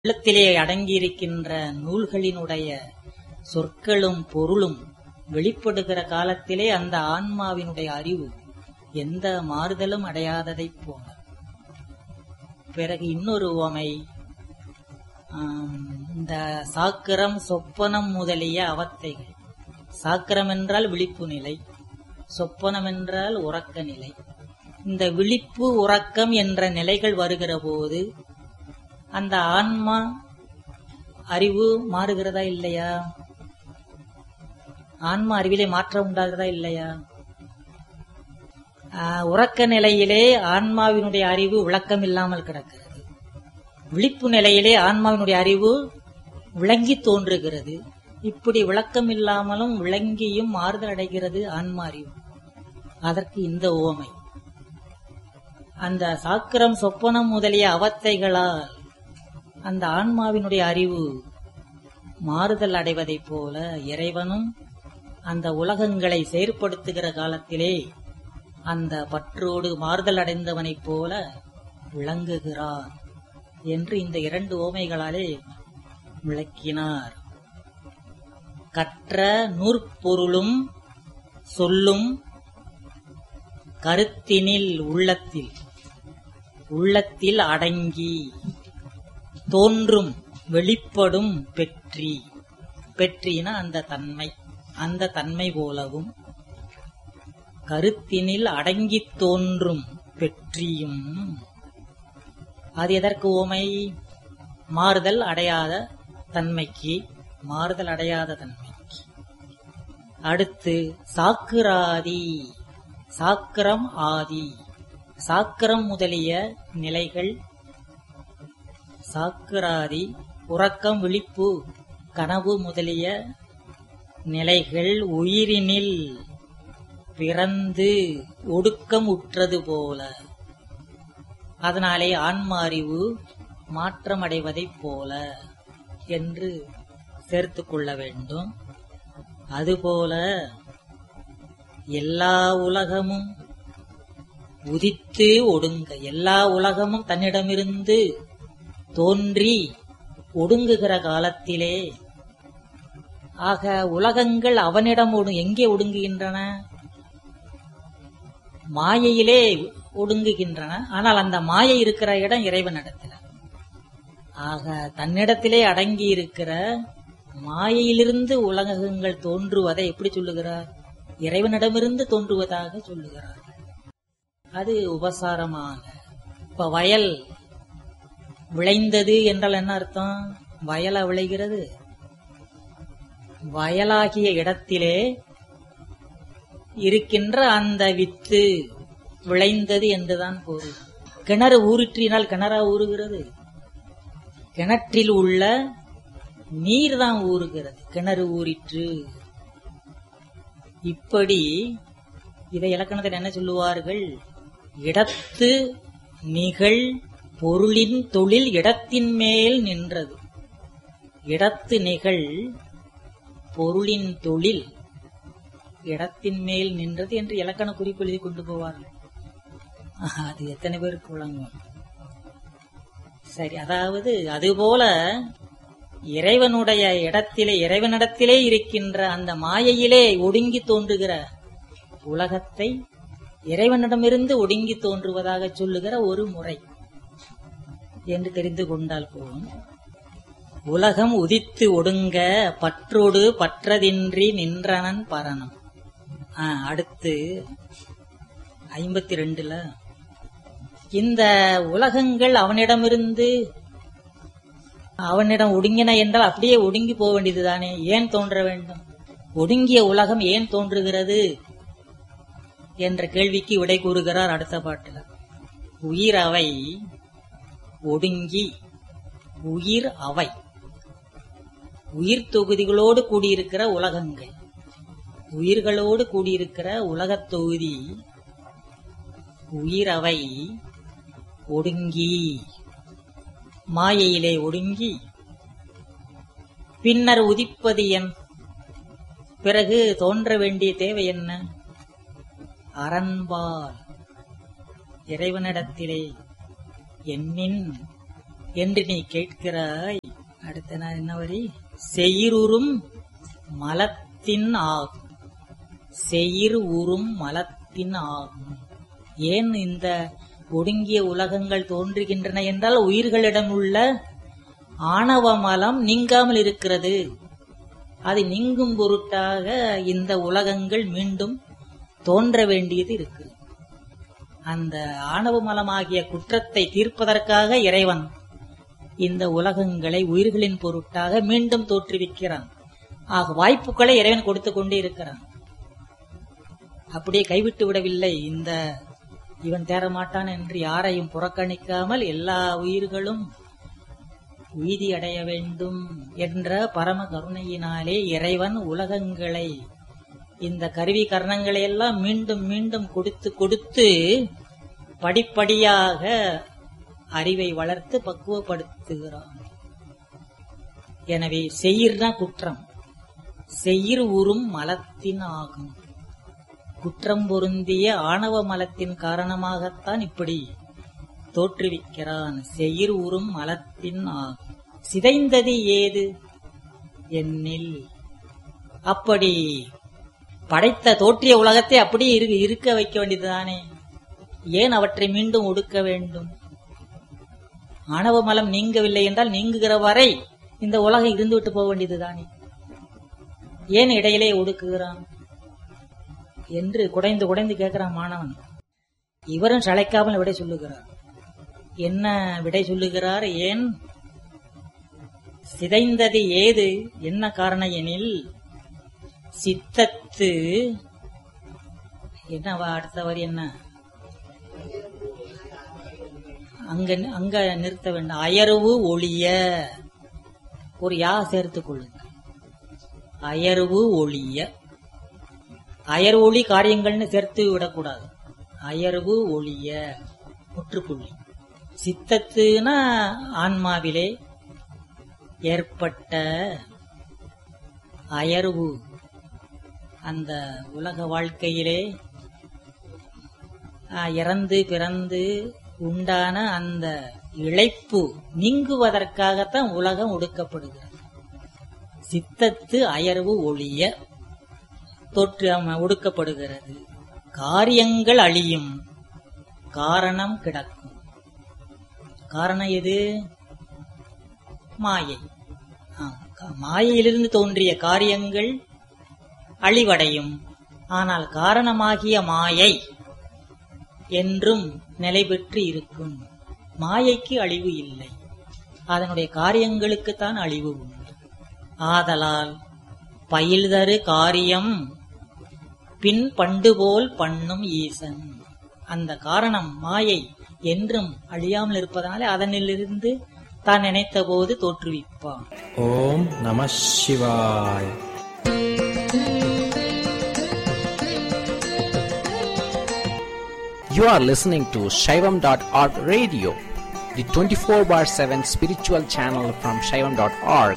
உள்ளத்திலே அடங்கியிருக்கின்ற நூல்களினுடைய சொற்களும் பொருளும் வெளிப்படுகிற காலத்திலே அந்த ஆன்மாவினுடைய அறிவு எந்த மாறுதலும் அடையாததைப் போல. பிறகு இன்னொரு உவமை, இந்த சாக்கிரம் சொப்பனம் முதலிய அவத்தைகள். சாக்கிரம் என்றால் விழிப்பு நிலை, சொப்பனம் என்றால் உறக்க நிலை. இந்த விழிப்பு உறக்கம் என்ற நிலைகள் வருகிற போது அந்த ஆன்மா அறிவு மாறுகிறதா இல்லையா? ஆன்மா அறிவிலே மாற்றம் உண்டாகிறதா இல்லையா? உறக்க நிலையிலே ஆன்மாவினுடைய அறிவு விளக்கம் இல்லாமல் கிடக்கிறது. விழிப்பு நிலையிலே ஆன்மாவினுடைய அறிவு விளங்கி தோன்றுகிறது. இப்படி விளக்கம் இல்லாமலும் விளங்கியும் மாறுதல் அடைகிறது ஆன்மா அறிவு. அதற்கு இந்த உவமை, அந்த சாக்கிரம் சொப்பனம் முதலிய அவத்தைகளால் அந்த ஆன்மாவினுடைய அறிவு மாறுதல் அடைவதைப் போல இறைவனும் அந்த உலகங்களை செயற்படுத்துகிற காலத்திலே அந்த பற்றோடு மாறுதல் அடைந்தவனைப் போல விளங்குகிறார் என்று இந்த இரண்டு உவமைகளாலே விளக்கினார். கற்ற நூற்பொருளும் சொல்லும் கருத்தினில் உள்ளத்தில் அடங்கி தோன்றும் வெளிப்படும் பெற்றின அந்த தன்மை போலவும் கருத்தினில் அடங்கித் தோன்றும் பெற்றியும். அது எதற்கு உவமை? மாறுதல் அடையாத தன்மைக்கு. அடுத்து சாக்கிராதி, சாக்கிரம் ஆதி, சாக்கிரம் முதலிய நிலைகள். சாக்கிராதி உறக்கம் விழிப்பு கனவு முதலிய நிலைகள் உயிரினில் பிறந்து ஒடுக்கம் உற்றது போல. அதனாலே ஆன்மா அறிவு மாற்றமடைவதைப் போல என்று சேர்த்து கொள்ள வேண்டும். அதுபோல எல்லா உலகமும் உதித்து ஒடுங்க, எல்லா உலகமும் தன்னிடமிருந்து தோன்றி ஒடுங்குகிற காலத்திலே, ஆக உலகங்கள் அவனிடம் எங்கே ஒடுங்குகின்றன? மாயையிலே ஒடுங்குகின்றன. ஆனால் அந்த மாயை இருக்கிற இடம் இறைவனிடத்தில். ஆக தன்னிடத்திலே அடங்கி இருக்கிற மாயையிலிருந்து உலகங்கள் தோன்றுவதை எப்படி சொல்லுகிறார்? இறைவனிடமிருந்து தோன்றுவதாக சொல்லுகிறார். அது உபசாரமாக. இப்ப வயல் விளைந்தது என்றால் என்ன அர்த்தம்? வயலா விளைகிறது? வயலாகிய இடத்திலே இருக்கின்ற அந்த வித்து விளைந்தது என்றுதான் பொருள். கிணறு ஊறிற்றினால் கிணறா ஊறுகிறது? கிணற்றில் உள்ள நீர் தான் ஊறுகிறது. கிணறு ஊறிற்று. இப்படி இதை இலக்கணத்தில் என்ன சொல்லுவார்கள்? இடத்து நிகழ் பொருளின் தொழில் இடத்தின் மேல் நின்றது. இடத்து நிகழ் பொருளின் தொழில் இடத்தின் மேல் நின்றது என்று இலக்கண குறிப்பு எழுதி கொண்டு போவார்கள். அது எத்தனை பேருக்கு விளங்கும்? சரி, அதாவது அதுபோல இறைவனுடைய இடத்திலே, இறைவனிடத்திலே இருக்கின்ற அந்த மாயையிலே ஒடுங்கி தோன்றுகிற உலகத்தை இறைவனிடமிருந்து ஒடுங்கி தோன்றுவதாக சொல்லுகிற ஒரு முறை என்று தெரிந்து கொண்டால் போதும். உலகம் உதித்து ஒடுங்க பற்றோடு பற்றதின்றி நின்றனன் பரனம். அடுத்து 52ல இந்த உலகங்கள் அவனிடம் ஒடுங்கின என்றால் அப்படியே ஒடுங்கி போக வேண்டியதுதானே? ஏன் தோன்ற வேண்டும்? ஒடுங்கிய உலகம் ஏன் தோன்றுகிறது என்ற கேள்விக்கு விடை கூறுகிறார் அடுத்த பாட்டுல. உயிர் அவை ஒடுங்கி, உயிர் அவை உயிர் தொகுதிகளோடு கூடியிருக்கிற உலகங்கள், உயிர்களோடு கூடியிருக்கிற உலகத் தொகுதி உயிர் அவை ஒடுங்கி, மாயையிலே ஒடுங்கி பின்னர் உதிப்பது பிறகு தோன்ற வேண்டிய தேவை என்ன? அரண்பால் இறைவனிடத்திலே எண்ணின் என்று நீ கேட்கிறாய். அடுத்த நான் என்ன வரி? செயிருறும் மலத்தின் ஆகும். செயிர் உறும் மலத்தின் ஆகும். ஏன் இந்த ஒடுங்கிய உலகங்கள் தோன்றுகின்றன என்றால் உயிர்களிடம் உள்ள ஆணவ மலம் நீங்காமல் இருக்கிறது. அது நீங்கும் பொருட்டாக இந்த உலகங்கள் மீண்டும் தோன்ற வேண்டியது இருக்கு. அந்த ஆணவ மலமாகிய குற்றத்தை தீர்ப்பதற்காக இறைவன் இந்த உலகங்களை உயிர்களின் பொருட்டாக மீண்டும் தோற்றுவிக்கிறான். ஆக வாய்ப்புகளை இறைவன் கொடுத்து கொண்டே இருக்கிறான். அப்படியே கைவிட்டு விடவில்லை. இவன் தேரமாட்டான் என்று யாரையும் புறக்கணிக்காமல் எல்லா உயிர்களும் உய்தி அடைய வேண்டும் என்ற பரம கருணையினாலே இறைவன் உலகங்களை இந்த கருவி கரணங்களை எல்லாம் மீண்டும் மீண்டும் கொடுத்து கொடுத்து படிப்படியாக அறிவை வளர்த்து பக்குவப்படுத்துகிறான். எனவே செயிர்னா குற்றம், செயிர் உறும் மலத்தின் ஆகும். குற்றம் பொருந்திய ஆணவ மலத்தின் காரணமாகத்தான் இப்படி தோற்றுவிக்கிறான். செயிர் உறும் மலத்தின் ஆகும். சிதைந்தது ஏது என்னில்? அப்படி படைத்த தோற்றிய உலகத்தை அப்படியே இருக்க வைக்க வேண்டியதுதானே, ஏன் அவற்றை மீண்டும் ஒடுக்க வேண்டும்? ஆணவ மலம் நீங்கவில்லை என்றால் நீங்குகிற வரை இந்த உலகம் இருந்துவிட்டு போக வேண்டியதுதானே, ஏன் இடையிலே ஒடுக்குகிறான் என்று குடைந்து குடைந்து கேட்கிறான் மாணவன். இவரும் சளைக்காமல் விடை சொல்லுகிறார். என்ன விடை சொல்லுகிறார்? ஏன் சிதைந்தது ஏது, என்ன காரணம் எனில் சித்தத்து என்னவா? அடுத்த வரி என்ன? அங்க நிறுத்த வேண்டும். அயர்வு ஒளிய, ஒரு யா சேர்த்துக் கொள்ளுங்க. அயர்வு ஒளிய, அயர் ஒளி காரியங்கள்னு சேர்த்து விடக்கூடாது. அயர்வு ஒளிய முற்றுப்புள்ளி. சித்தத்துனா ஆன்மாவிலே ஏற்பட்ட அயர்வு, அந்த உலக வாழ்க்கையிலே இறந்து பிறந்து உண்டான அந்த இழைப்பு நீங்குவதற்காகத்தான் உலகம் ஒடுக்கப்படுகிறது. சித்தத்து அயர்வு ஒளிய தொற்று ஒடுக்கப்படுகிறது. காரியங்கள் அழியும், காரணம் கிடக்கும். காரணம் எது? மாயை. மாயையிலிருந்து தோன்றிய காரியங்கள் அழிவடையும். ஆனால் காரணமாகிய மாயை என்றும் நிலை பெற்று இருக்கும். மாயைக்கு அழிவு இல்லை, அதனுடைய காரியங்களுக்குத்தான் அழிவு உண்டு. ஆதலால் பயில்தரு காரியம் பின் பண்டுபோல் பண்ணும் ஈசன். அந்த காரணம் மாயை என்றும் அழியாமல் இருப்பதனாலே அதனிலிருந்து தான் நினைத்த போது தோற்றுவிப்பான். ஓம் நம சிவாய. You are listening to Shaivam.org radio, the 24/7 spiritual channel from Shaivam.org.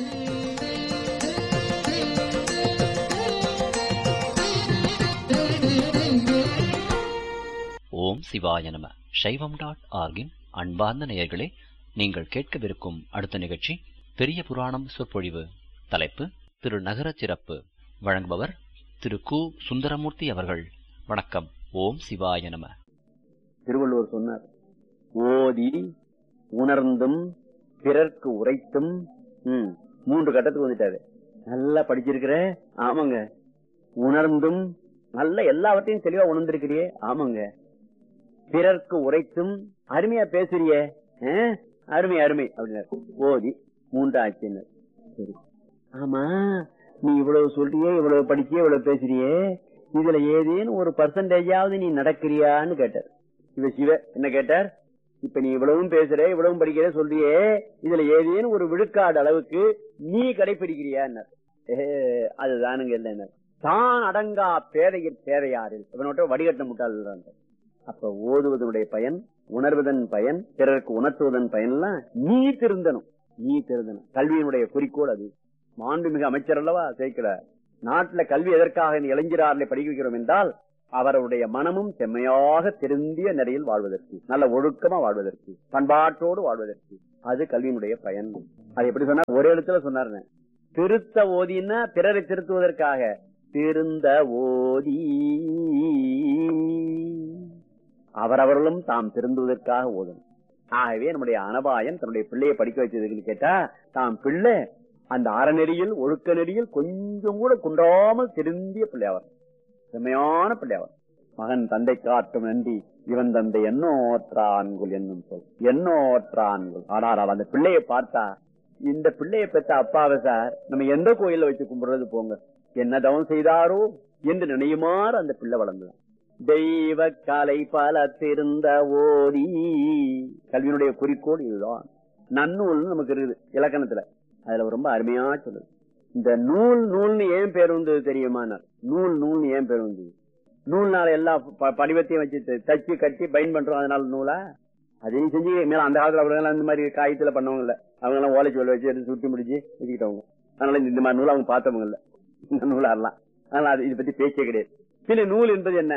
ஓம் சிவாய நம. Shaivam.org-இன் அன்பார்ந்த நேயர்களே, நீங்கள் கேட்கவிருக்கும் அடுத்த நிகழ்ச்சி பெரிய புராணம் சொற்பொழிவு. தலைப்பு திரு நகர சிறப்பு. வழங்குபவர் திரு கு. சுந்தரமூர்த்தி அவர்கள். வணக்கம். ஓம் சிவாய நம. திருவள்ளுவர் சொன்னார், ஓதி உணர்ந்தும் பிறர்க்கு உரைத்தும். 3 கட்டத்துக்கு வந்துட்டாரு. நல்லா படிச்சிருக்கிற? ஆமாங்க. உணர்ந்தும், நல்ல எல்லாவற்றையும் தெளிவா உணர்ந்திருக்கிறியே? ஆமாங்க. பிறர்க்கு உரைத்தும், அருமையா பேசுறியே? அருமை அருமை அப்படின்னாரு. ஓதி 3 ஆச்சு. சரி, ஆமா, நீ இவ்வளவு சொல்றியே, இவ்வளவு படிச்சியே, இவ்வளவு பேசுறியே, இதுல ஏதேனும் ஒரு பர்சன்டேஜாவது நீ நடக்கிறியான்னு கேட்டார். இவ சிவ என்ன கேட்டார்? இப்ப நீ இவ்வளவும் பேசுற, இவ்வளவும் படிக்கிற சொல்றியே, இதுல ஏதேனும் ஒரு விழுக்காடு அளவுக்கு நீ கடைபிடிக்கிறியான்னு. அதுதானுங்க. என்ன தான் அடங்கா பேதையில் பேதையாரில் இவனோட வடிகட்ட முட்டாள். அப்ப ஓதுவதனுடைய பயன், உணர்வதன் பயன், பிறருக்கு உணர்த்துவதன் பயன்லாம் நீ திருந்தனும். நீ திருந்தனும். கல்வியினுடைய குறிக்கோள் அது. மாண்புமிகு அமைச்சர் அல்லவா சேர்க்கிறார். நாட்டுல கல்வி எதற்காக இளைஞரார்களை படிக்க வைக்கிறோம் என்றால், அவருடைய மனமும் செம்மையாக திருந்திய நிலையில் வாழ்வதற்கு, நல்ல ஒழுக்கமா வாழ்வதற்கு, பண்பாட்டோடு வாழ்வதற்கு, அது கல்வியினுடைய பயன். அது எப்படி சொன்னா ஒரே இடத்துல சொன்னாரு, திருத்த ஓதின்னா பிறரை திருத்துவதற்காக, திருந்த ஓதி அவரவர்களும் தாம் திருந்துவதற்காக ஓதணும். ஆகவே நம்முடைய அனபாயன் தன்னுடைய பிள்ளையை படிக்க வச்சதுன்னு கேட்டா, தாம் பிள்ளை அந்த அறநெறியில் ஒழுக்க நெறியில் கொஞ்சம் கூட குன்றாமல் திருந்திய பிள்ளையாவர், செம்மையான பிள்ளையாவர். மகன் தந்தை காட்டும் நன்றி இவன் தந்தை எண்ணோற்றான்குள் என்னும் சொல், எண்ணோற்றான்குள். ஆனால் அந்த பிள்ளையை பார்த்தா, இந்த பிள்ளையை பெற்ற அப்பாவை சார் நம்ம எந்த கோயில வச்சு கும்பிடுறது போங்க, என்ன தவம் செய்தாரோ என்று நினையுமாறு அந்த பிள்ளை வளர்ந்துதான். தெய்வ கலை பல திருந்த ஓடி, கல்வியினுடைய குறிக்கோள் இதுதான். நன்னூல் நமக்கு இருக்குது இலக்கணத்துல, அதுல ரொம்ப அருமையா சொல்லுது. இந்த நூல் நூல்னு ஏன் பேர் வந்தது தெரியுமா? நூல் நூல்னு ஏன் பேர் வந்தது? நூல்னால எல்லா படிவத்தையும் வச்சு தச்சு கட்டி பைன் பண்றோம், அதனால நூலா? அதையும் செஞ்சு மேல அந்த காலத்துல அவங்க இந்த மாதிரி காயத்துல பண்ணவங்க இல்ல, அவங்க எல்லாம் ஓலைச்சு வெள்ள வச்சு எடுத்து சுட்டி முடிச்சு வச்சுக்கிட்டவங்க. அதனால இந்த மாதிரி நூல் அவங்க பார்த்தவங்க இல்ல, இந்த நூலாரலாம். அதனால அது இதை பத்தி பேச்சே கிடையாது. பின்ன நூல் என்பது என்ன?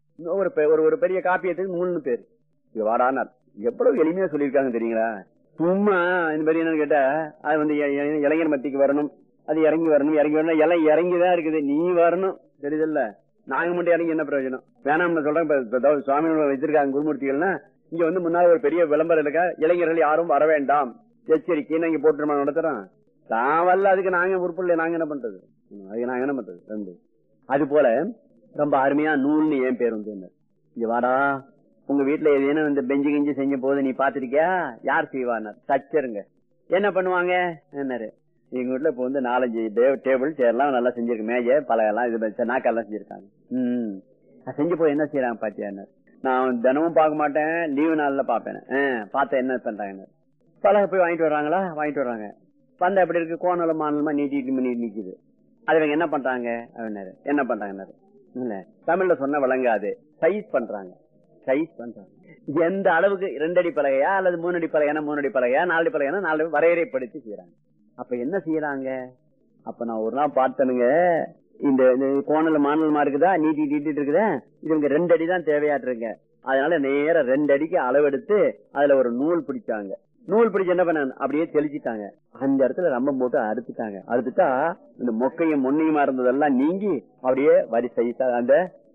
ஒரு பெரிய காப்பியத்துக்கு நூல்னு பேரு. இது வாடானார் எவ்வளவு எளிமையா சொல்லியிருக்காங்க தெரியுங்களா? சும்மா இந்த மாதிரி என்னன்னு கேட்டா, அது வந்து இளைஞர் மத்திக்கு வரணும், அது இறங்கி வரணும், இறங்கி வரணும், எல்லாம் இறங்கிதான் இருக்குது, நீ வரணும், தெரியுதுல்ல? நாங்க மட்டும் இறங்கி என்ன பிரயோஜனம்? வேணாம்னு சொல்றேன். சுவாமி வச்சிருக்காங்க குருமூர்த்திகள்னா, இங்க வந்து முன்னாள் ஒரு பெரிய விளம்பரம் இருக்கா, இளைஞர்கள் யாரும் வர வேண்டாம் எச்சரிக்கைன்னு இங்க போட்டுருமா நடத்துறோம். தாவல்ல, அதுக்கு நாங்க உறுப்பில்லை, நாங்க என்ன பண்றது? அதுக்கு நாங்க என்ன பண்றது? ரெண்டு. அது போல ரொம்ப அருமையா நூல்னு ஏன் பேர் வந்து, இங்க வாடா உங்க வீட்டுல ஏதேனும் இந்த பெஞ்சு கிஞ்சி செஞ்ச போது நீ பாத்துருக்கியா? யார் செய்வார்? தச்சருங்க. என்ன பண்ணுவாங்க என்னாரு? எங்க வீட்டுல இப்ப வந்து 4-5 டேபிள் சேர் எல்லாம் நல்லா செஞ்சிருக்கு, மேஜை பலகெல்லாம் இது நாக்கெல்லாம் செஞ்சிருக்காங்க. செஞ்சு போய் என்ன செய்யறாங்க பாத்தியா? நான் தினமும் பார்க்க மாட்டேன், லீவு நாள்ல பாப்பேன். பார்த்தா என்ன பண்றாங்க? பலகை போய் வாங்கிட்டு வர்றாங்களா? வாங்கிட்டு வர்றாங்க. பந்தா எப்படி இருக்கு? கோணலம் மானலமா நீட்டிட்டு நிக்குது. அது என்ன பண்றாங்க? என்ன பண்றாங்க? இல்ல தமிழ்ல சொன்ன விளங்காது, சைஸ் பண்றாங்க. சைஸ் பண்றாங்க. எந்த அளவுக்கு 2 அடி பலகையா அல்லது 3 அடி பலகைனா 3 அடி பலகையா, 4 அடி பலகைனா 4 வரையறைப்படுத்தி செய்யறாங்க. அப்ப என்ன செய்யறாங்க? அப்ப நான் ஒரு நாள் பார்த்தனுங்க, இந்த கோணல மானலமா இருக்குதா, நீட்டிட்டு இருக்குதா, இதுங்க 2 அடி தான் தேவையாட்டுருங்க. அதனால நேர 2 அடிக்கு அளவெடுத்து அதுல ஒரு நூல் பிடிச்சாங்க. நூல் பிடிச்சு என்ன பண்ண, அப்படியே தெளிச்சுட்டாங்க. அந்த இடத்துல ரம்பம் போட்டு அறுத்துட்டாங்க. அறுத்துட்டா இந்த மொக்கையும் முன்னையுமா இருந்ததெல்லாம் நீங்கி அப்படியே வரிசை அந்த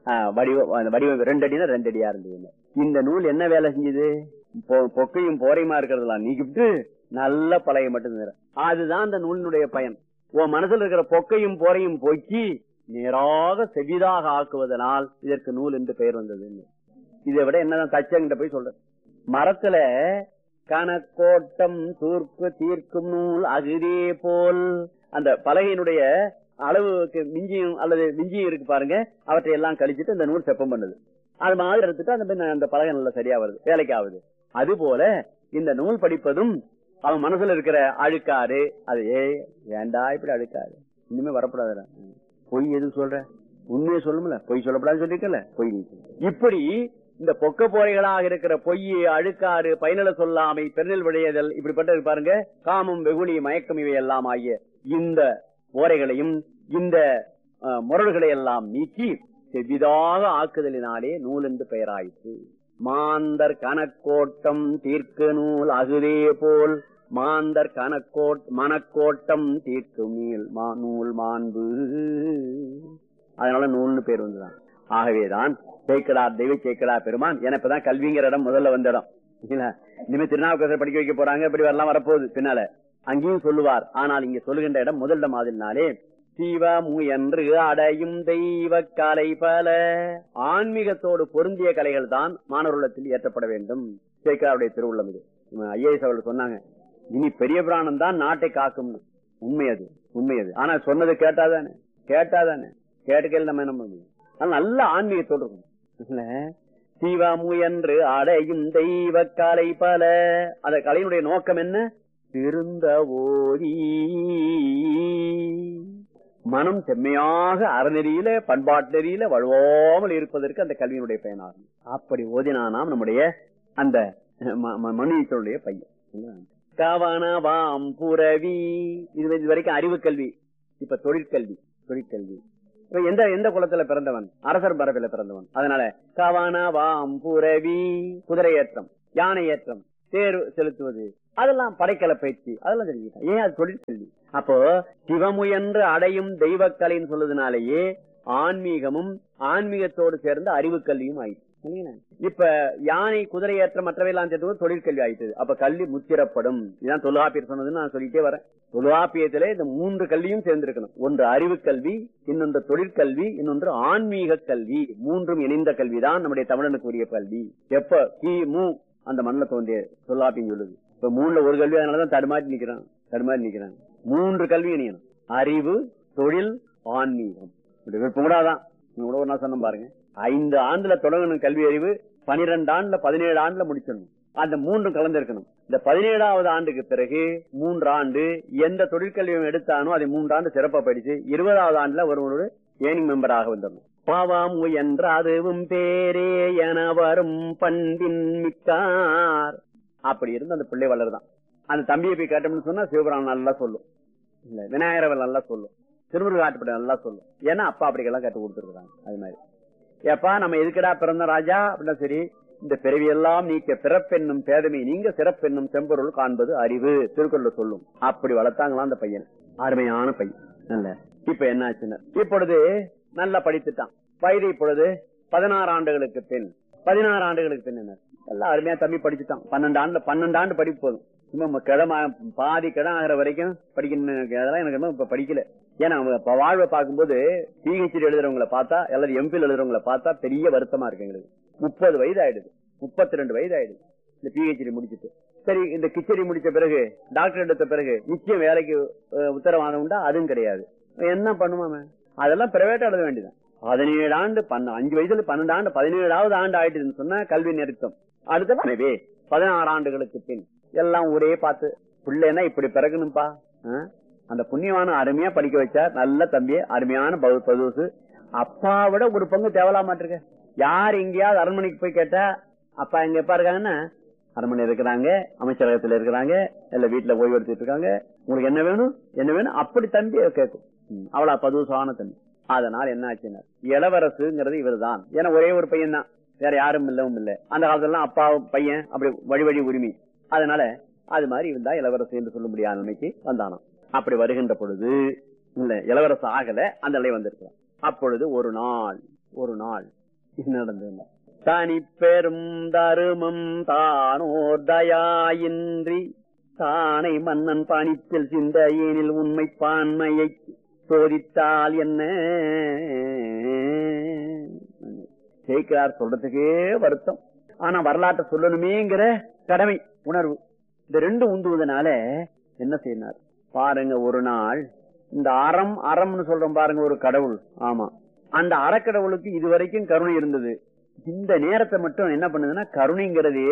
வடிவம் 2 அடினா 2 அடியா இருந்தது. இந்த நூல் என்ன வேலை செஞ்சது? பொக்கையும் போரையுமா இருக்கிறதெல்லாம் நீக்கிட்டு நல்ல பழைய மட்டும். அதுதான் அந்த நூலினுடைய பயன். உன் மனசுல இருக்கிற பொக்கையும் போரையும் போக்கி நேராக செவிதாக ஆக்குவதனால் இதற்கு நூல் என்று பெயர் வந்தது. இதை விட என்னதான் தச்சங்கிட்ட போய் சொல்ற, மரத்துல கணக்கோட்டம் தூர்ப்பு தீர்க்கும் நூல் அகுதே போல், அந்த பலகையினுடைய அளவுக்கு மிஞ்சியும் அல்லது மிஞ்சியும் இருக்கு பாருங்க, அவற்றை எல்லாம் கழிச்சுட்டு இந்த நூல் செப்பம் பண்ணுது. அது மாதிரி எடுத்துட்டு அந்த பலகை நல்லா சரியா வருது, வேலைக்கு ஆகுது. அது போல இந்த நூல் படிப்பதும் அவன் மனசுல இருக்கிற அழுக்காறு, அது ஏண்டா இப்படி அழுக்காரு, இனிமே வரப்படாத, பொய் எது சொல்ற, உண்மையை சொல்லும்ல, பொய் சொல்லப்படாது சொல்லிருக்கல, பொய். இப்படி இந்த பொக்க போரைகளாக இருக்கிற பொய், அழுக்காறு, பயனில சொல்லாமை, பெருநெல் விளையதல், இப்படிப்பட்ட பாருங்க, காமம், வெகுளி, மயக்கம், இவை எல்லாம் ஆகிய இந்த போரைகளையும் இந்த முரல்களை எல்லாம் நீக்கி செவ்விதாக ஆக்குதலினாலே நூல் என்று பெயராயிற்று. மாந்தர் கணக்கோட்டம் தீர்க்க நூல் அகுதே போல், மாந்தர் மனக்கோட்டம் தீர்க்கும் நூல் மாண்பு. அதனால நூல்னு பேர் வந்துதான். ஆகவேதான் சேக்கடார், தெய்வ சேக்கடார் பெருமான் எனப்பதான் கல்விங்கிற இடம் முதல்ல வந்த இடம். இனிமே திருநாவுக்கரசர் படிக்க வைக்க போறாங்க, இப்படி வரலாம் வரப்போகுது பின்னால, அங்கேயும் சொல்லுவார். ஆனால் இங்க சொல்லுகின்ற இடம் முதலிடம் ஆதினாலே சிவமு என்று அடையும் தெய்வ கலை பல, ஆன்மீகத்தோடு பொருந்திய கலைகள் தான் மாணவர்களிடத்தில் ஏற்றப்பட வேண்டும். சேக்கடாருடைய திருவுள்ளம் இது. ஐஏஎஸ் அவர்கள் சொன்னாங்க, இனி பெரிய பிராணம் தான் நாட்டை காக்கும். உண்மையது, உண்மையது. ஆனா சொன்னது கேட்டாதானே, கேட்டுக்கையில் நம்ம என்ன முடியும்? நல்ல ஆன்மீகத்தோடு இருக்கும். சிவமு என்று அடையும் தெய்வ கலை பல, அந்த கலையினுடைய நோக்கம் என்ன? திருந்த ஓதி மனம் செம்மையாக அறநெறியில பண்பாட்டு நெறியில வழுவாமல் இருப்பதற்கு அந்த கல்வியினுடைய பயனாகும். அப்படி ஓதினானாம் நம்முடைய அந்த மனிதனுடைய பையன். கவனவாம் புரவி, இது வரைக்கும் அறிவு கல்வி. இப்ப தொழிற்கல்வி. எந்த குலத்துல பிறந்தவன்? அரசர் பரப்பில பிறந்தவன். அதனால கவனவாம் புரவி, குதிரை ஏற்றம், யானை ஏற்றம், தேர் செலுத்துவது, அதெல்லாம் படைக்கல பயிற்சி அதெல்லாம் தெரிஞ்சுக்கிட்டான். ஏன் அது தொழிற்கல்வி. அப்போ சிவமுயன்று அடையும் தெய்வக்கலைன்னு சொல்றதுனாலேயே ஆன்மீகமும் ஆன்மீகத்தோடு சேர்ந்த அறிவு கல்வியும் ஆயிடுச்சு. இப்ப யானை குதிரை ஏற்ற மற்றவையெல்லாம் சேர்த்து தொழிற்கல்வி ஆயிட்டது. அப்ப கல்வி முத்திரப்படும். இதுதான் தொல்காப்பியர் சொன்னதுன்னு நான் சொல்லிட்டே வரேன். தொல்காப்பியத்திலே இந்த 3 கல்வியும் சேர்ந்திருக்கணும். ஒன்று அறிவு கல்வி, இன்னொன்று தொழிற்கல்வி, இன்னொன்று ஆன்மீக கல்வி. 3ம் இணைந்த கல்விதான் நம்முடைய தமிழனுக்கு உரிய கல்வி. எப்ப கிமு அந்த மண்ணில் தோன்றிய தொல்காப்பியம் சொல்லுது. இப்ப 3ல ஒரு கல்வி, அதனாலதான் தடுமாறி நிக்கிறான். 3 கல்வி இணையணும். அறிவு, தொழில், ஆன்மீகம். கூடாதான் நான் சொன்ன பாருங்க. 5 ஆண்டுல தொடங்கணும் கல்வி அறிவு, 12 ஆண்டுல 17 ஆண்டுல முடிச்சிடணும். அந்த 3ம் கலந்திருக்கணும். இந்த 17வது ஆண்டுக்கு பிறகு 3 ஆண்டு எந்த தொழிற்கல்வியும் எடுத்தானோ அதை 3 ஆண்டு சிறப்பா படிச்சு 20வது ஆண்டுல ஒருவரோட ஏர்னிங் மெம்பராக வந்துடணும். பாவாம் என்ற அதுவும் பேரே என வரும் பண்பின் மிக்கார். அப்படி இருந்து அந்த பிள்ளை வளருதான். அந்த தம்பியை போய் கேட்டோம்னு சொன்னா சிவபுராணம் நல்லா சொல்லும், இல்ல விநாயகரவல் நல்லா சொல்லும், திருமுருக ஆட்டுப்படை நல்லா சொல்லும். ஏன்னா அப்பா அப்படிக்கெல்லாம் கற்றுக் கொடுத்துருக்காங்க. அது மாதிரி ஏப்பா நம்ம எதுக்கடா பிறந்த ராஜா அப்படின்னா சரி, இந்த பிறவியெல்லாம் நீக்க பிறப்பென்னும் பேதமை நீங்க சிறப்பென்னும் செம்பொருள் காண்பது அறிவு திருக்குறள் சொல்லும். அப்படி வளர்த்தாங்களாம் அந்த பையன். அருமையான பையன். நல்ல இப்ப என்ன ஆச்சுன்னா இப்பொழுது நல்லா படித்துட்டான். வயது இப்பொழுது 16 ஆண்டுகளுக்கு பின். 16 ஆண்டுகளுக்கு பின் என்ன எல்லாம் அருமையா தம்பி படிச்சுட்டான். 12 ஆண்டு படிப்பு போதும். சும்மா பாதி கிடம் ஆகிற வரைக்கும் படிக்கணும். அதெல்லாம் எனக்கு இப்ப படிக்கல. ஏன்னா வாழ்வை பார்க்கும்போது PhD எழுதுறவங்களை பார்த்தா, எல்லாரும் எம்பில் எழுதுறவங்களை பார்த்தா பெரிய வருத்தமா இருக்கு எங்களுக்கு. 30 வயது ஆயிடுது, 32 வயது ஆயிடுது இந்த PhD முடிச்சுட்டு. சரி, இந்த கிச்சடி முடிச்ச பிறகு டாக்டர் எடுத்த பிறகு நிச்சயம் வேலைக்கு உத்தரவாதம் உண்டா? அதுவும் கிடையாது. என்ன பண்ணுமாம? அதெல்லாம் பிரைவேட்டா எழுத வேண்டியதான். 17 ஆண்டு 5 வயசுல 12 ஆண்டு 17வது ஆண்டு ஆயிடுதுன்னு சொன்னா கல்வி நிறுத்தம். அடுத்த 16 ஆண்டுகளுக்கு பின் எல்லாம் ஒரே பார்த்து பிள்ளைன்னா இப்படி பிறக்கணும்பா. அந்த புண்ணியமான அருமையா படிக்க வச்சா நல்ல தம்பியே, அருமையான பதுசு. அப்பாவிட ஒரு பங்கு தேவலாமாட்டிருக்க. யார் எங்கேயாவது அரண்மனைக்கு போய் கேட்டா அப்பா எங்க எப்பா இருக்காங்கன்னா அரண்மனை இருக்கிறாங்க, அமைச்சரகத்துல இருக்கிறாங்க, இல்ல வீட்டுல ஓய்வு எடுத்துட்டு இருக்காங்க, உங்களுக்கு என்ன வேணும் அப்படி தம்பி கேட்கும். அவளா பதுசான தம்பி. அதனால என்ன ஆச்சுன்னா இளவரசுங்கிறது இவர் தான். ஏன்னா ஒரே ஒரு பையன் தான், வேற யாரும் இல்லவும் இல்லை. அந்த காலத்துல அப்பா பையன் அப்படி வழி உரிமை. அதனால அது மாதிரி இருந்தா இளவரசு என்று சொல்ல முடியாத நிலைமைக்கு வந்தானோ. அப்படி வருகின்ற பொழுது இல்ல இளவரசு ஆகல, அந்த நிலை வந்திருக்கிறான். அப்பொழுது ஒரு நாள் என்ன நடந்தது? தனி பெரும் தருமம் தானோர் தயாயின்றி தானை மன்னன் பணிப்பில் சிந்தையேனில் உண்மை பான்மையை சோதித்தால் என்ன ஜெயிக்கிறார் சொல்றதுக்கே வருத்தம். ஆனா வரலாற்றை சொல்லணுமேங்கிற கடமை உணர்வு இந்த ரெண்டும் உந்துவதனால என்ன செய்யினார் பாருங்க. ஒரு நாள் இந்த அறம்னு சொல்றோம் பாருங்க, ஒரு கடவுள். ஆமா, அந்த அறக்கடவுளுக்கு இதுவரைக்கும் கருணை இருந்தது. இந்த நேரத்தை மட்டும் என்ன பண்ணுதுன்னா கருணைங்கிறதே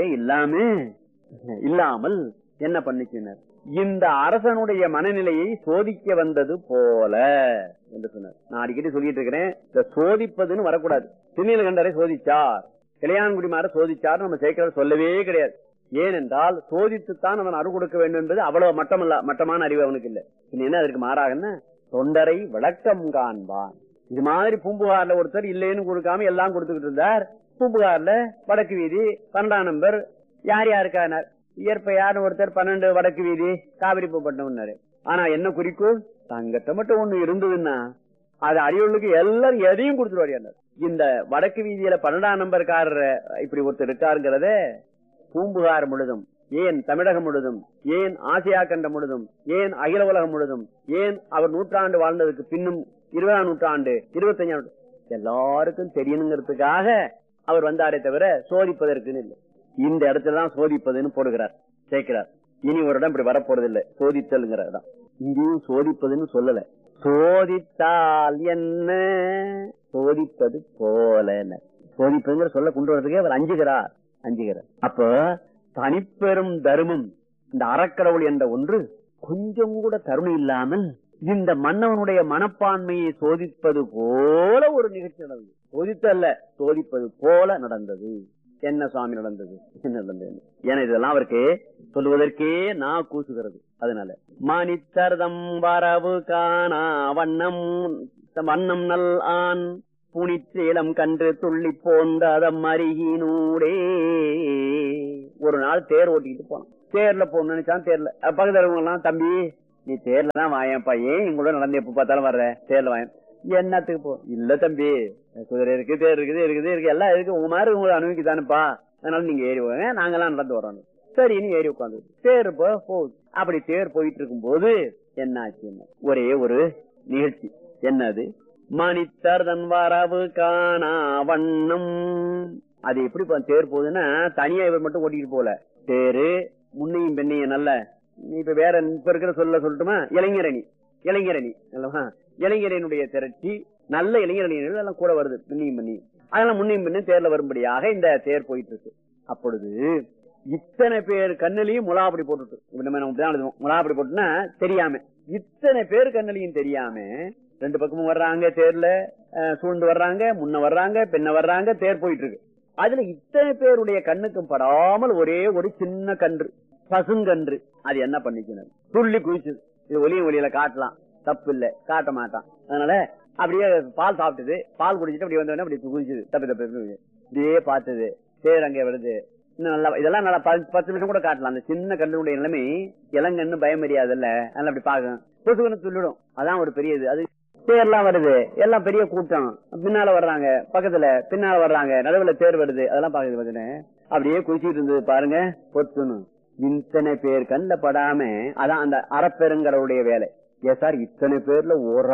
இல்லாமல் என்ன பண்ணிச்சினார், இந்த அரசனுடைய மனநிலையை சோதிக்க வந்தது போல என்று சொன்னார். நான் அடிக்கடி சொல்லிட்டு இருக்கிறேன், இந்த சோதிப்பதுன்னு வரக்கூடாது. திருநீலகண்டரை சோதிச்சார், இளையான்குடிமார சோதிச்சார் நம்ம சேர்க்கிறது சொல்லவே கிடையாது. ஏனென்றால் சோதித்துத்தான் அவன் அருள் கொடுக்க வேண்டும் என்பது அவ்வளவு மட்டமான அறிவு அவனுக்கு இல்லை. என்ன அதற்கு மாறாகன்னா தொண்டரை விளக்கம் காண்பான். இது மாதிரி பூம்புகார்ல ஒருத்தர் இல்லைன்னு கொடுக்காம எல்லாம் கொடுத்துக்கிட்டு இருந்தார். பூம்புகார்ல வடக்கு வீதி 12ஆம் நம்பர் யாருக்கானார் இயற்பையார் ஒருத்தர் 12 வடக்கு வீதி காவிரி பூப்பட்டினம். ஆனா என்ன குறிக்கோள்? தங்கட்ட மட்டும் ஒண்ணு இருந்ததுன்னா அது அடியோளுக்கு எல்லாரும் எதையும் கொடுத்துருவாரு. இந்த வடக்கு வீதியில 12ஆம் நம்பர்காரர் இப்படி ஒருத்தர் இருக்காருங்கிறத பூம்புகார் முழுதும், ஏன் தமிழகம் முழுதும், ஏன் ஆசியா கண்டம் முழுதும், ஏன் அகில உலகம் முழுதும், ஏன் அவர் 100 வாழ்ந்ததுக்கு பின்னும் 20ஆம் நூற்றாண்டு 25ஆம் நூற்றாண்டு எல்லாருக்கும் தெரியணுங்கிறதுக்காக அவர் வந்தாரே தவிர சோதிப்பதற்குன்னு இல்லை. இந்த இடத்துலதான் சோதிப்பதுன்னு போடுகிறார் சேர்க்கிறார். இனி ஒரு இடம் இப்படி வரப்போறது இல்லை, சோதித்தல்ங்கிறதான். இங்கேயும் சோதிப்பதுன்னு சொல்லல. சோதித்தால் என்ன சோதிப்பது போல சோதிப்பதுங்கிற சொல்ல கொண்டு வரதுக்கே அவர் அஞ்சுகிறார். அப்ப தனிப்பெரும் தர்மம் இந்த அறக்கடவுள் என்ற ஒன்று கொஞ்சம் கூட கருணை இல்லாமல் இந்த மன்னவனுடைய மனப்பான்மையை சோதிப்பது போல ஒரு நிகழ்ச்சி நடந்தது. சோதித்தல்ல, சோதிப்பது போல நடந்தது. என்ன சுவாமி நடந்தது? என்ன நடந்தது? ஏன்னா இதெல்லாம் அவருக்கு சொல்லுவதற்கே நான் கூசுகிறது. அதனால மனிதர்தம் வரவு காணா வண்ணம் நல் ஆண் புனிச்சேலம் கன்று துள்ளி போந்த அருகினூடே ஒரு நாள் தேர் ஓட்டிட்டு போனான். தேர்ல போகணும்னு நினைச்சான். தேர்ல பக்கத்துல இருக்கவங்க எல்லாம், தம்பி நீ தேர்ல தான் வாயப்பா, ஏன் எங்களோட நடந்து எப்ப பார்த்தாலும் வர்ற, தேர்ல வாயன். என்னத்துக்கு போ? இல்ல தம்பி, குதிரை இருக்கு, தேர் இருக்குது எல்லாம் இருக்கு, உங்க மாதிரி உங்களை அனுபவிக்குதானுப்பா, அதனால நீங்க ஏறி போங்க, நாங்கெல்லாம் நடந்து வரோம். சரி, நீ ஏறி உட்காந்து தேர் போகுது. அப்படி தேர் போயிட்டு இருக்கும் போது என்ன ஆச்சு? ஒரே ஒரு நிகழ்ச்சி. என்னது? மணித்தர் தன் வரவு காணா வண்ணம். அது எப்படி தேர் போகுதுன்னா, தனியா இவர் மட்டும் ஓட்டிட்டு போல, தேரு முன்னையும் பெண்ணையும் நல்ல, இப்ப வேற இப்ப இருக்கிற சொல்லட்டுமா, இளைஞரணி அல்லவா, இளைஞரனுடைய திரட்சி, நல்ல இளைஞரணிகள் எல்லாம் கூட வருது, முன்னையும் பண்ணி, அதெல்லாம் முன்னையும் பண்ணி தேர்ல வரும்படியாக இந்த தேர் போயிட்டு இருக்கு. அப்பொழுது இத்தனை பேர் கண்ணிலையும் முலாப்படி போட்டுட்டு, முலாப்படி போட்டுன்னா தெரியாம, இத்தனை பேர் கண்ணிலையும் தெரியாம ரெண்டு பக்கமும் வர்றாங்க, தேர்ல சூழ்ந்து வர்றாங்க, முன்ன வர்றாங்க, பின்ன வர்றாங்க, தேர் போயிட்டு இருக்கு. அதுல இத்தனை பேருடைய கண்ணுக்கும் படாமல் ஒரே ஒரு சின்ன கன்று, பசுங்கன்று, அது என்ன பண்ணிக்கணும், துள்ளி குதிச்சுது. இது ஒலியில காட்டலாம், தப்பு இல்ல, காட்ட மாட்டான். அதனால அப்படியே பால் சாப்பிட்டது, பால் குடிச்சிட்டு அப்படி வந்தோடனே அப்படி குதிச்சுது, தப்பு இப்படியே பார்த்தது, தேர் அங்கே வருது. இன்னும் நல்லா இதெல்லாம் நல்லா 10 நிமிஷம் கூட காட்டலாம். அந்த சின்ன கண்ணுடைய நிலைமை இளங்கன்னு பயம் அறியாதுல்ல, அதனால அப்படி பாக்க கொசுக்குன்னு சொல்லிடும். அதான் ஒரு பெரிய இது. அது தேர்லாம் வருது, எல்லாம் பெரிய கூட்டம், பின்னால வர்றாங்க, பக்கத்துல பின்னால வர்றாங்க, நடுவுல தேர் வருது, அதெல்லாம் பாக்குது. பாத்தீங்கன்னா அப்படியே குதிச்சுட்டு இருந்தது பாருங்க, பொத்துன்னு இத்தனை பேர் கண்ட படாம. அதான் அந்த அறப்பெருங்கடவுடைய வேலை. ஏ சார், இத்தனை பேர்ல ஒரு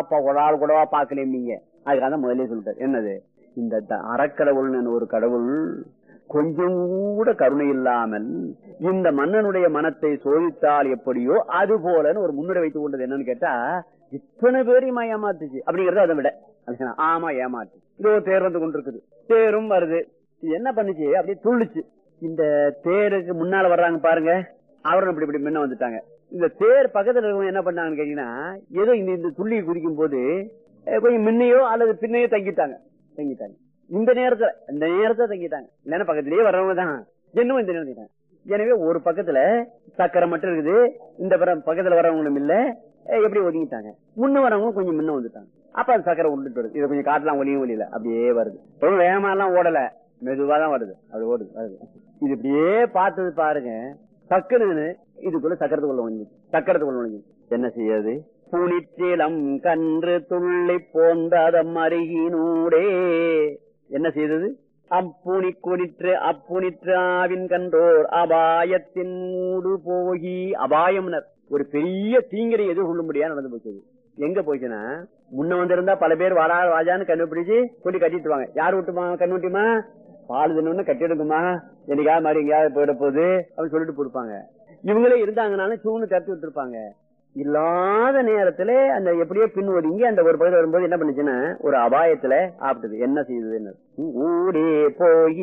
ஆள் கூடவா பாக்கல நீங்க? அதுக்காக முதலே சொல்லிட்டார். என்னது? இந்த அறக்கடவுள்னு ஒரு கடவுள் கொஞ்சம் கூட கருணை இல்லாமல் இந்த மன்னனுடைய மனத்தை சோதித்தால் எப்படியோ அது போலன்னு ஒரு முன்னுரை வைத்துக் கொண்டது. என்னன்னு கேட்டா, இத்தனை பேரையும் ஏமாத்துச்சு அப்படிங்கறது. அதை விட ஆமா ஏமாத்து. இதோ தேர் வந்து கொண்டிருக்குது, தேரும் வருது. என்ன பண்ணுச்சு? அப்படியே துள்ளுச்சு. இந்த தேருக்கு முன்னால வர்றாங்க பாருங்க, அவரும் இப்படி முன்ன வந்துட்டாங்க. இந்த தேர் பக்கத்துல இருக்கவங்க என்ன பண்ணாங்கன்னு கேட்டீங்கன்னா, ஏதோ இந்த துள்ளி குதிக்கும் போது கொஞ்சம் முன்னையோ அல்லது பின்னையோ தங்கிட்டாங்க. இந்த நேரத்தை தங்கிட்டாங்க. இல்லன்னா பக்கத்திலேயே வர்றவங்க தான் இன்னும் இந்த நேரம். எனவே ஒரு பக்கத்துல சக்கரை மட்டும் இருக்குது, இந்த பக்கத்துல வர்றவங்களும் இல்ல, எப்படி ஒதுங்கிட்டாங்க. முன்ன வரவங்களும் கொஞ்சம் முன்ன வந்துட்டாங்க. அப்ப அது சக்கரை உண்டுட்டு வருது. இதை கொஞ்சம் காட்டலாம், ஒலியில அப்படியே வருது. ரொம்ப வேகமா எல்லாம் ஓடல, மெதுவாதான் வருது. அது ஓடுது. இது இப்படியே பார்த்தது பாருங்க, சக்கரை இதுக்குள்ள சக்கரத்துக்குள்ள ஒழிஞ்சு என்ன செய்யாது? புனிற்றிலம் கன்று துள்ளி போந்ததம் அருகினூடே என்ன செய்தது? அப்புனி கொடிற்று அப்புனிற்று ஆவின் கன்றோர் அபாயத்தின் மூடு போகி. அபாயம்னர் ஒரு பெரிய தீங்கிரை எதிர்கொள்ளும்படியா நடந்து போச்சு. எங்க போச்சுன்னா, முன்ன வந்திருந்தா பல பேர் வாஜான்னு கண்டுபிடிச்சு கொண்டு கட்டிட்டு வாங்க. யார் விட்டுமா கண்ணுட்டிமா, பால் தின்னு கட்டி எடுக்குமா, என்னைக்காவது மாதிரி எங்கேயாவது போயிட போகுது அப்படின்னு சொல்லிட்டு போயிருப்பாங்க. இவங்களே இருந்தாங்கனாலும் சூன்னு தட்டி விட்டுருப்பாங்க. இல்லாத நேரத்துல அந்த எப்படியோ பின் ஒதுங்கி அந்த ஒரு பகுதியில் வரும்போது என்ன பண்ணுச்சுன்னா, ஒரு அபாயத்துல ஆப்பிட்டது. என்ன செய்தது? ஊடே போய்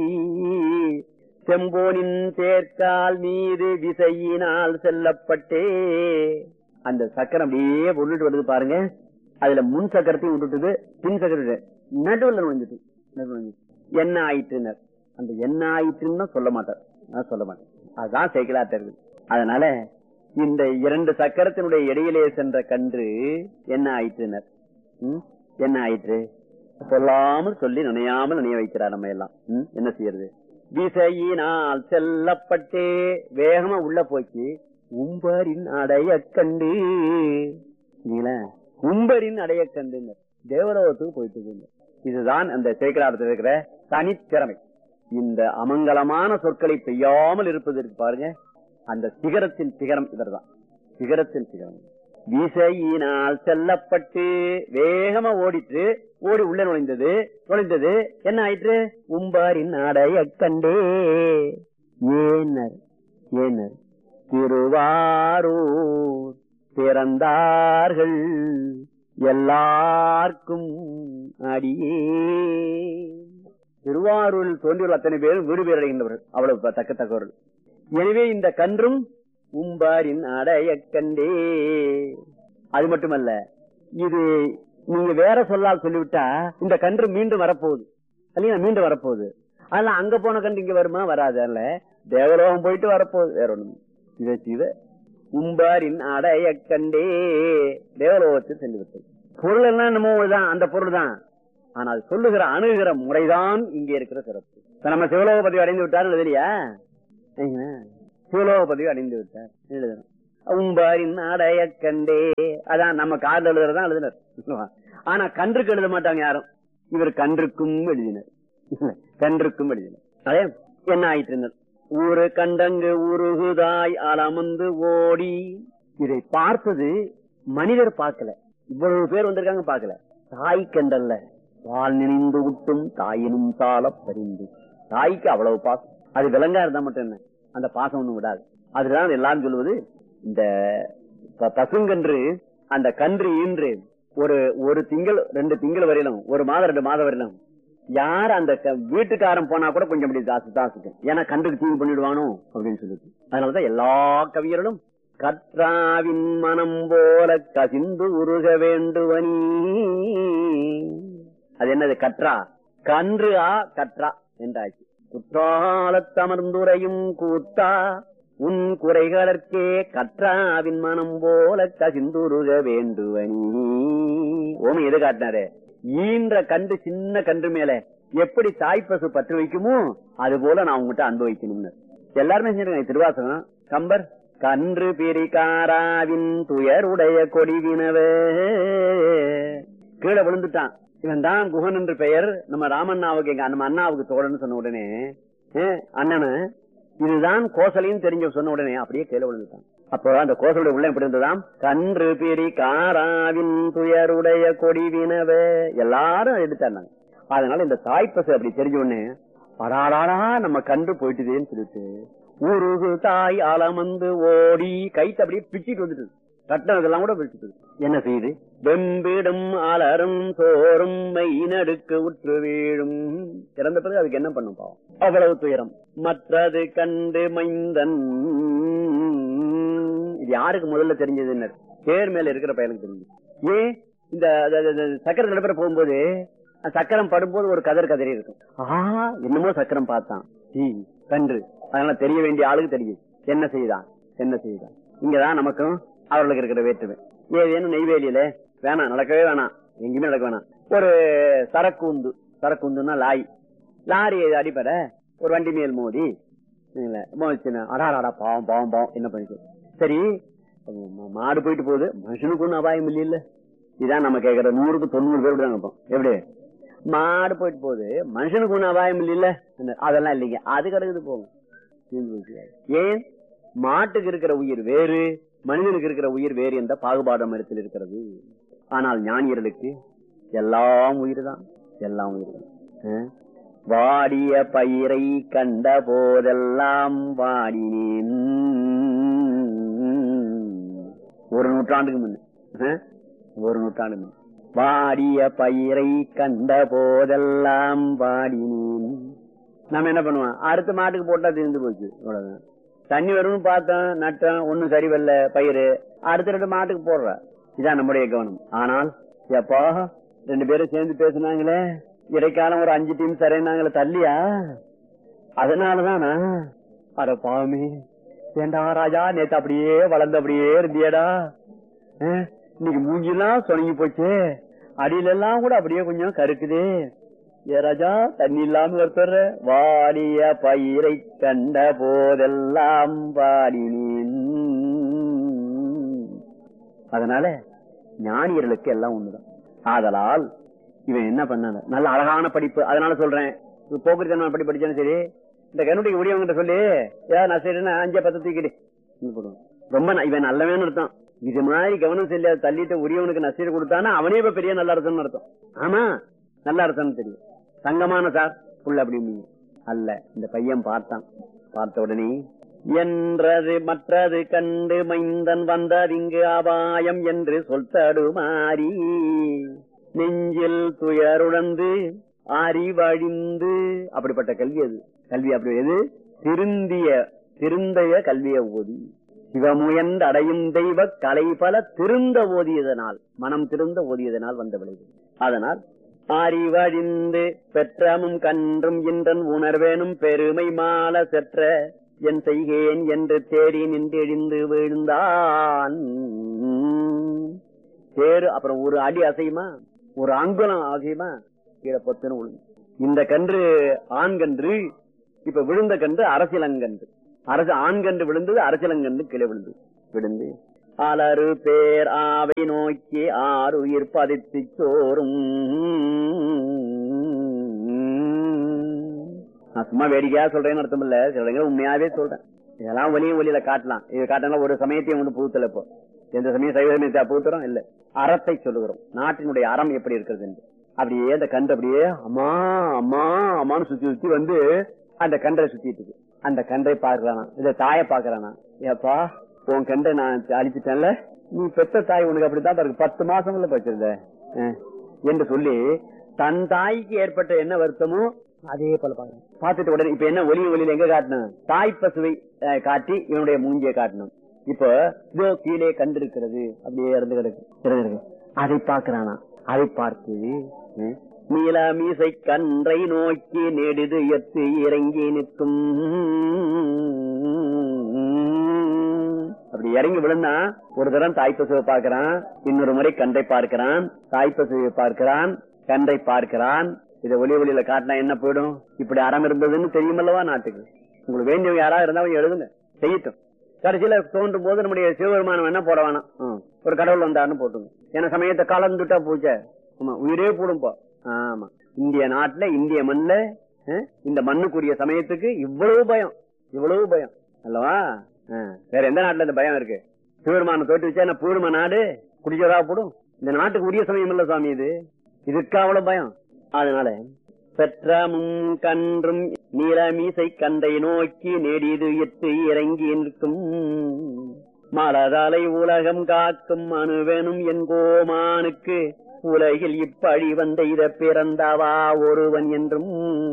செம்போனின் தேர்கால் மீது விசையினால் செல்லப்பட்டே. அந்த சக்கரம் அப்படியே விட்டுட்டு வருது பாருங்க. அதுல முன் சக்கரத்தையும் விட்டுட்டு பின் சக்கர நடுவில் நுழைஞ்சிட்டு என்ன ஆயிற்றுனர். அந்த என்ன ஆயிற்றுன்னு சொல்ல மாட்டார். அதுதான் சைக்கிளாட்ட இருக்கு. அதனால இந்த 2 சக்கரத்தினுடைய இடையிலே சென்ற கன்று என்ன ஆயிற்றுனர். என்ன ஆயிற்று சொல்லாமல் சொல்லி நினையாமல் நினைய வைக்கிறார் நம்ம எல்லாம். என்ன செய்யறது? விசையினால் செல்லப்பட்டே வேகமா உள்ள போச்சு. உம்பரின் அடைய கண்டு, உம்பரின் அடைய கண்டு தேவலோகத்துக்கு போயிட்டு. இதுதான் அந்த சேக்கலாடத்தில் இருக்கிற தனித்திறமை. இந்த அமங்கலமான சொற்களை பெய்யாமல் இருப்பதற்கு பாருங்க, அந்த சிகரத்தின் சிகரம் இவர்தான். சிகரத்தின் சிகரம் விசையினால் செல்லப்பட்டு வேகமா ஓடிட்டு ஓடி உள்ள நுழைந்தது. என்ன ஆயிற்று? உம்பாரின் அடைய கண்டே. ஏனர் திருவாரூர் பிறந்தார்கள் எல்லாருக்கும் அடியே. திருவாரூரில் தோன்றியுள்ள அத்தனை பேரும் வீடு பேர் அடைகின்றவர்கள், அவ்வளவு தக்கவர்கள். எனவே இந்த கன்றும் உம்பாரின் அடைய கண்டே. அது மட்டுமல்ல, இது நீங்க வேற சொல்லால் சொல்லிவிட்டா இந்த கன்று மீண்டும் வரப்போகுது இல்லையா? மீண்டும் வரப்போகுது. அதெல்லாம் அங்க போன கன்று இங்க வருமா? வராது. அல்ல தேவலோகம் போயிட்டு வரப்போகுது. வேற ஒண்ணு இத உம்பாரின் அடைய கண்டே தேவலோகத்தில் சென்று விட்டது. பொருள் எல்லாம் என்னமோதான், அந்த பொருள் தான். ஆனால் சொல்லுகிற அணுகிற முறைதான் இங்கே இருக்கிற சிறப்பு. நம்ம சிவலோகபதி அடைந்து விட்டாரு இல்லையா? சிவலோகபதி அடைந்து விட்டார் எழுதணும். உம்பாரின் அடைய கண்டே, அதான் நம்ம காதல் எழுதுறதான் எழுதினர். ஆனா கன்றுக்கு எழுத மாட்டாங்க யாரும். இவர் கன்றுக்கும் எழுதினர், கன்றுக்கும் எழுதினர். அதே என்ன ஆயிட்டு ஊரு கண்டங்கு உருகுதாய் அலமந்து ஓடி. இதை பார்த்தது மனிதர் பார்க்கல, இவ்வளவு பேர் வந்திருக்காங்க பார்க்கல. தாய் கண்டல்ல பால் நினைந்து விட்டும் தாயினும் சால பறிந்து. தாய்க்கு அவ்வளவு பாசம், அது விலங்கா இருந்தா மட்டும் என்ன, அந்த பாசம் ஒண்ணும் விடாது. அதுதான் எல்லாரும் சொல்லுவது. இந்த பசுங்கன்று அந்த கன்று ஈன்று ஒரு திங்கள் 2 திங்கள் வரையிலும், 1 மாதம் 2 மாதம் வரையிலும் யார் அந்த வீட்டுக்காரன் போனா கூட கொஞ்சம் அப்படி தாசுக்கும். ஏன்னா கன்றுக்கு தீங்கு பண்ணிடுவானோ அப்படின்னு சொல்லிட்டு. அதனாலதான் எல்லா கவியர்களும் கற்றாவின் மனம் போல கசிந்து உருக வேண்டுவனி. அது என்னது? கற்றா கன்று கற்றா என்றாச்சு. குற்றாலத்தமர்ந்துரையும் கூத்தா உன் குறைகளற்கே கற்றாவின் மனம் போல கசிந்துருக வேண்டுவனி. ஓமி எது காட்டினாரு? ஈன்ற கன்று, சின்ன கன்று மேல எப்படி தாய்ப்பசு பற்று வைக்குமோ அது போல நான் உங்ககிட்ட அனுபவிக்கணும்னு எல்லாருமே செஞ்சிருக்காங்க. திருவாசகம் கம்பர் கன்று பிரிகாராவின் துயருடைய கொடிவினவே. கீழே விழுந்துட்டான். இவன் தான் குகன் என்று பெயர். நம்ம ராமண்ணாவுக்கு, எங்க நம்ம அண்ணாவுக்கு தோழன்னு சொன்ன உடனே அண்ணனு இதுதான் கோசலையும் தெரிஞ்ச சொன்ன உடனே அப்படியே கீழே விழுந்துட்டான். அப்போ அந்த கோசலுடைய உள்ள எப்படி இருந்ததாம்? கன்று பிரிகாராவின் துயருடைய கொடிவினவே. எல்லாரும் எடுத்தாங்க. அதனால இந்த தாய்ப்பசு அப்படி தெரிஞ்ச உடனே படாடாடா நம்ம கன்று போயிட்டுதேன்னு சொல்லிட்டு ஊருக்கு தாய் அலமந்து ஓடி கைத்து அப்படியே பிச்சுட்டு வந்துட்டு கட்டினதெல்லாம் கூட பிடிச்சிட்டு என்ன செய்யுது? வெம்பிடும் அலரும் சோறும் மை நடுக்கு உற்று வீழும். இறந்த பிறகு அதுக்கு என்ன பண்ணும் பாவம்? அவ்வளவு துயரம். மற்றது கண்டு மைந்தன். இது யாருக்கு முதல்ல தெரிஞ்சது? தேர் மேல இருக்கிற பயனுக்கு தெரிஞ்சது. ஏன் இந்த சக்கரம் நடைபெற போகும்போது சக்கரம் படும்போது ஒரு கதறி இருக்கும். என்னமோ சக்கரம் பார்த்தான் கன்று. அதனால தெரிய வேண்டிய ஆளுக்கு தெரியுது என்ன செய்தான். இங்கதான் நமக்கும் அவர்களுக்கு இருக்கிற வேற்றுமை. ஏதேனும் நெய்வேலியில வேணாம், நடக்கவே வேணாம், எங்கேயுமே நடக்க வேணாம். ஒரு சரக்குந்துன்னா லாரி அடிப்பட ஒரு வண்டி மேல் மோதி அடாடா பாவம் பாவம் பாவம் என்ன பண்ணிட்டு. சரி மாடு போயிட்டு போகுது, மனுஷனுக்கு ஒன்னும் அபாயம் இல்ல. இதான் நம்ம கேட்கற 100க்கு 90 பேர் தான் கேட்போம். எப்படி மாடு போயிட்டு போகுது, மனுஷனுக்கு ஒன்னும் அபாயம் இல்ல? அதெல்லாம் இல்லைங்க, அது கிடக்குது போகும். ஏன்? மாட்டுக்கு இருக்கிற உயிர் வேறு, மனிதனுக்கு இருக்கிற உயிர் வேறு என்ற பாகுபாடு மரத்தில் இருக்கிறது. ஆனால் ஞானியர்களுக்கு எல்லாம் உயிர் தான், எல்லாம் உயிர் தான். வாடிய பயிரை கண்ட போதெல்லாம் வாடினேன். ஒரு நூற்றாண்டுக்கு முன்ன வாடிய பயிரை கண்ட போதெல்லாம் வாடினேன். நம்ம என்ன பண்ணுவோம்? அடுத்த மாட்டுக்கு போட்டா திருந்து போச்சு, அவ்வளவுதான். தண்ணி வரும்னு பார்த்தோம், நட்டம், ஒன்னும் சரி வரல பயிறு, அடுத்த 2 மாட்டுக்கு போடுற. இதான் நம்முடைய கவனம். ஆனால் எப்பா 2 பேரும் சேர்ந்து பேசினாங்களே, இடைக்காலம் ஒரு 5 டீம் சரினாங்களே தள்ளியா, அதனாலதானா? அட பாவமே, ஏண்டா ராஜா நேத்து அப்படியே வளர்ந்து அப்படியே இருந்தியடா, இன்னைக்கு மூஞ்சிலாம் சொனங்கி போச்சு, அடியில எல்லாம் கூட அப்படியே கொஞ்சம் கருக்குதே. ஏ ராஜா தண்ணி இல்லாம வருத்தற. வாடிய பயிரை கண்ட போதெல்லாம் வாடினேன். அதனால ஞானியர்களுக்கு எல்லாம் ஒண்ணுதான். ஆதலால் இவன் என்ன பண்ணான நல்ல அழகான படிப்பு. அதனால சொல்றேன், போக்குவரத்து படி படிச்சாலும் சரி, இந்த கண்ணுடைய உடையவங்கிட்ட சொல்லி ஏதாவது நான் சரின்னா 5-10 தூக்கிடு போடுவேன். ரொம்ப இவன் நல்லவேன்னு அர்த்தம். இது மாதிரி கவனம் செல்ல தள்ளிட்டு உரியவனுக்கு நசீடு கொடுத்தானா அவனே இப்ப பெரிய நல்ல அர்த்தம்னு அர்த்தம். ஆமா, நல்ல அர்த்தம்னு தெரியும். தங்கமான சார் புள்ள அப்படின்னு அல்ல. இந்த பையன் பார்த்த உடனே என்றது மற்றது கண்டு மைந்தன் வந்ததிங்கு அபாயம் என்று சொல்தடுமாறி நெஞ்சில் துயருடந்து அறிவழிந்து. அப்படிப்பட்ட கல்வி அது. கல்வி அப்படி எது? திருந்திய கல்வியை ஓதி சிவமுயன்று அடையும் தெய்வ கலை பல திருந்த ஓதியதனால், மனம் திருந்த ஓதியதனால் வந்த விளைவு. அதனால் அறிவழிந்து பெற்றமும் கன்றும் இன்றன் உணர்வேனும் பெருமை மால செற்ற என் செய்கேன் என்று தேறி நின்று எழுந்து விழுந்தான். தேறு அப்புறம் ஒரு அடி அசையுமா, ஒரு அங்குலம் அசையுமா, கீழே பொத்துன்னு விழுந்து. இந்த கன்று ஆண் கன்று, இப்ப விழுந்த கன்று அரசியலங்கன்று. அரசு ஆண்கன்று விழுந்தது, அரசியலங்கன்று கீழே விழுந்து அலறு பேர் ஆவை நோக்கி ஆறு உயிர் பதித்து சோறும். நான் சும்மா வேடிக்கையா சொல்றேன்னு அர்த்தம் இல்ல, சில இடங்கள் உண்மையாவே சொல்றேன். இதெல்லாம் ஒலியில காட்டலாம். இது காட்டினா ஒரு சமயத்தையும் வந்து புகுத்தல. இப்போ எந்த சமயம் சைவ சமயத்தை புகுத்துறோம் இல்ல, அறத்தை சொல்லுகிறோம். நாட்டினுடைய அறம் எப்படி இருக்கிறது என்று. அப்படியே அந்த கன்று அப்படியே அம்மா அம்மா அம்மான்னு சுத்தி சுத்தி வந்து அந்த கன்றை சுத்திட்டு இருக்கு. அந்த கன்றை பாக்குறானா, இந்த தாயை பாக்குறானா, ஏப்பா உன் கன்றை நான் அழிச்சிட்டேன்ல, நீ பெத்த தாய் உனக்கு அப்படித்தான் இருக்கு, 10 மாசம்ல பச்சிருந்த என்று சொல்லி தன் தாய்க்கு ஏற்பட்ட என்ன வருத்தமோ அதே போல பாக்குறேன். பார்த்துட்டு உடனே இப்ப என்ன ஒலியில எங்க காட்டணும், தாய் பசுவை காட்டி இவனுடைய மூஞ்சியை காட்டணும். இப்ப இதோ கீழே கண்டு இருக்கிறது, அப்படியே இறந்து கிடக்கு. அதை பாக்குறானா, அதை பார்த்து நீல மீசை கன்றை நோக்கி நெடுது எத்து இறங்கி நிற்கும். அப்படி இறங்கி விழுந்தா ஒரு தரம் தாய் பசுவை பார்க்கிறான், இன்னொரு முறை கன்றை பார்க்கிறான், தாய் பசுவை பார்க்கிறான், கன்றை பார்க்கிறான். இதை ஒலியில காட்டினா என்ன போயிடும், இப்படி அறம் இருந்ததுன்னு தெரியுமல்லவா நாட்டுக்கு. உங்களுக்கு வேண்டியவங்க யாராவது இருந்தாலும் எழுதுங்க, செய்யட்டும். கடைசியில தோன்றும் போது நம்முடைய சிவபெருமானம் என்ன போட வேணாம், ஒரு கடவுள் வந்தாருன்னு போட்டுங்க. ஏன்னா சமயத்தை கலந்துட்டா பூச்ச உயிரே போடும்பா. ஆமா, இந்திய நாட்டுல இந்திய மண்ல இந்த மண்ணுக்குரிய சமயத்துக்கு இவ்வளவு பயம் அல்லவா? வேற எந்த நாட்டுல இந்த பயம் இருக்கு? சிவபெருமான தோட்டு வச்சா என்ன பூர்ம நாடு குடிச்சதா போடும்? இந்த நாட்டுக்கு உரிய சமயம் இல்ல சாமி, இதுக்கு அவ்வளவு பயம். அதனால பெற்றமும் கன்றும் நீலமீசை கண்டை நோக்கி நெடிது எத்து இறங்கி நிற்கும். மலதலை உலகம் காக்கும் அணுவெனும் என் கோமானுக்கு உலகில் இப்படி வந்த இத பிறந்தவா ஒருவன் என்றும்.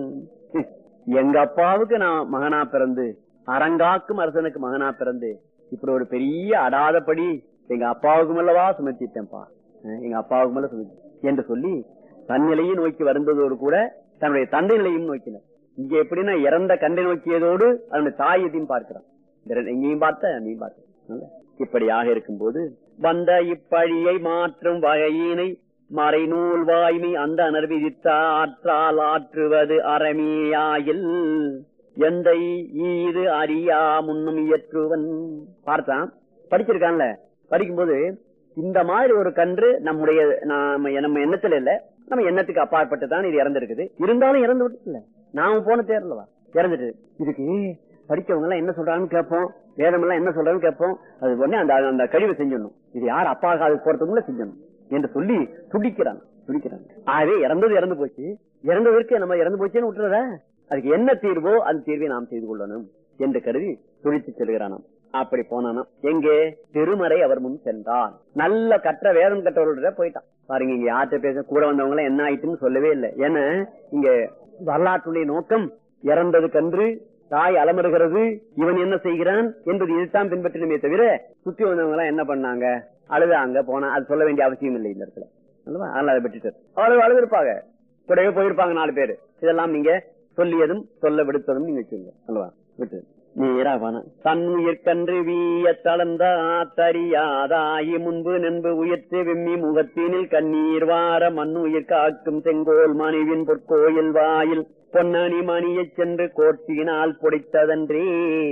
எங்க அப்பாவுக்கு நான் மகனா பிறந்து, அரங்காக்கும் அரசனுக்கு மகனா பிறந்து, இப்படி ஒரு பெரிய அடாதபடி எங்க அப்பாவுக்கு மேலவா சுமத்திட்டேன்ப்பா, எங்க அப்பாவுக்கு மேல சுமத்தி என்று சொல்லி தன்னிலையும் நோக்கி வருந்ததோடு கூட தன்னுடைய தந்தை நிலையும் நோக்கினார். இங்க எப்படின்னா இறந்த கண்டை நோக்கியதோடு அதனுடைய தாயத்தையும் பார்க்கிறான். எங்கேயும் பார்த்த அங்கேயும் பார்த்த. இப்படியாக இருக்கும்போது வந்த இப்பழியை மாற்றும் வகையினை மறைநூல் வாய்மை அந்த அனர்விதித்த ஆற்றால் ஆற்றுவது அறமேயாயில் எந்தை ஈது அறியா முன்னும் இயற்றுவன். பார்த்தான், படிச்சிருக்கான்ல. படிக்கும்போது இந்த மாதிரி ஒரு கன்று நம்முடைய நம்ம எண்ணத்துல இல்ல, நம்ம எண்ணத்துக்கு அப்பாற்பட்டுதான் இது இறந்திருக்குது. இருந்தாலும் இறந்து விட்டு இல்ல, நாம போன தேர்லவா இறந்துட்டு. இதுக்கு படிச்சவங்க எல்லாம் என்ன சொல்றாங்கன்னு கேட்போம், வேதம் எல்லாம் என்ன சொல்றாங்கன்னு கேட்போம். அது உடனே அந்த கழிவு செஞ்சிடணும், இது யார் அப்பா காது போறதுக்குள்ள செஞ்சணும் என்று சொல்லி துடிக்கிறாங்க. ஆகவே இறந்து போச்சு, இறந்ததற்கு நம்ம இறந்து போச்சுன்னு விட்டுறத, அதுக்கு என்ன தீர்வோ அந்த தீர்வை நாம் செய்து கொள்ளணும் என்று கருதி துடித்து செல்கிறானாம். அப்படி போனானா எங்கே திருமறை அவர் முன் சென்றான். நல்ல கற்ற வேதம் கற்றவர்கள போயிட்டான். பாருங்க, இங்க யார்கிட்ட பேச கூட வந்தவங்க என்ன ஆயிட்டுன்னு சொல்லவே இல்லை. ஏன்னா இங்க வரலாற்றுடைய நோக்கம் இறந்தது கன்று, தாய் அலமருகிறது, இவன் என்ன செய்கிறான் என்பது இதுதான் பின்பற்றினமே தவிர சுத்தி வந்தவங்க எல்லாம் என்ன பண்ணாங்க, அழுதாங்க போனா, அது சொல்ல வேண்டிய அவசியம் இல்லை இந்த இடத்துல. அதனால அதை விட்டுட்டு அவ்வளவு அழுதுருப்பாங்க, கூடவே போயிருப்பாங்க 4 பேரு. இதெல்லாம் நீங்க சொல்லியதும் சொல்ல விடுத்ததும் நீங்க வச்சுங்க அல்லவா, விட்டு நீராவான தன் உயிர்கன்று வீய தளர்ந்த ஆத்தறியாதாயி முன்பு நண்பு உயர்த்து வெம்மி முகத்தினில் கண்ணீர் வார மண் உயிர் காக்கும் செங்கோல் மணிவின் பொற்கோயில் வாயில் பொன்னணி மணியை சென்று கோட்டினால் பொடித்ததன்றே.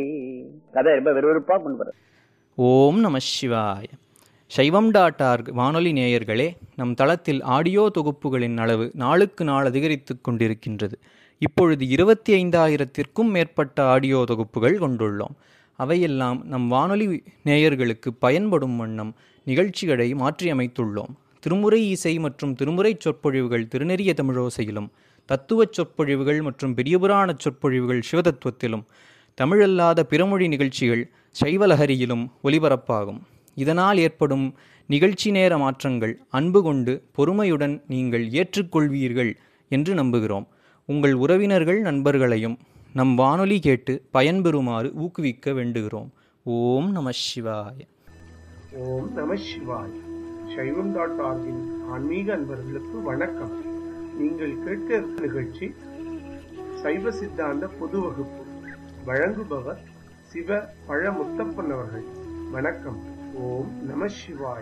கதை ரொம்ப விறுவிறுப்பா கொண்டு வர. ஓம் நம சிவாய. சைவம்.org வானொலி நேயர்களே, நம் தளத்தில் ஆடியோ தொகுப்புகளின் அளவு நாளுக்கு நாள் அதிகரித்து கொண்டிருக்கின்றது. இப்பொழுது 25,000த்திற்கும் மேற்பட்ட ஆடியோ தொகுப்புகள் கொண்டுள்ளோம். அவையெல்லாம் நம் வானொலி நேயர்களுக்கு பயன்படும் வண்ணம் நிகழ்ச்சிகளை மாற்றியமைத்துள்ளோம். திருமுறை இசை மற்றும் திருமுறை சொற்பொழிவுகள் திருநெறிய தமிழோசையிலும், தத்துவச் சொற்பொழிவுகள் மற்றும் பெரியபுராண சொற்பொழிவுகள் சிவதத்துவத்திலும், தமிழல்லாத பிறமொழி நிகழ்ச்சிகள் சைவலஹரியிலும் ஒலிபரப்பாகும். இதனால் ஏற்படும் நிகழ்ச்சி நேர மாற்றங்கள் அன்பு கொண்டு பொறுமையுடன் நீங்கள் ஏற்றுக்கொள்வீர்கள் என்று நம்புகிறோம். உங்கள் உறவினர்கள் நண்பர்களையும் நம் வானொலி கேட்டு பயன்பெறுமாறு ஊக்குவிக்க வேண்டுகிறோம். ஓம் நம சிவாய. ஓம் நம சிவாய. சைவம்.org ஆன்மீக அன்பர்களுக்கு வணக்கம். நீங்கள் கேட்க நிகழ்ச்சி சைவ சித்தாந்த பொது வகுப்பு. வழங்குபவர் சிவ பழமுத்தப்பன் அவர்கள். வணக்கம். ஓம் நம சிவாய.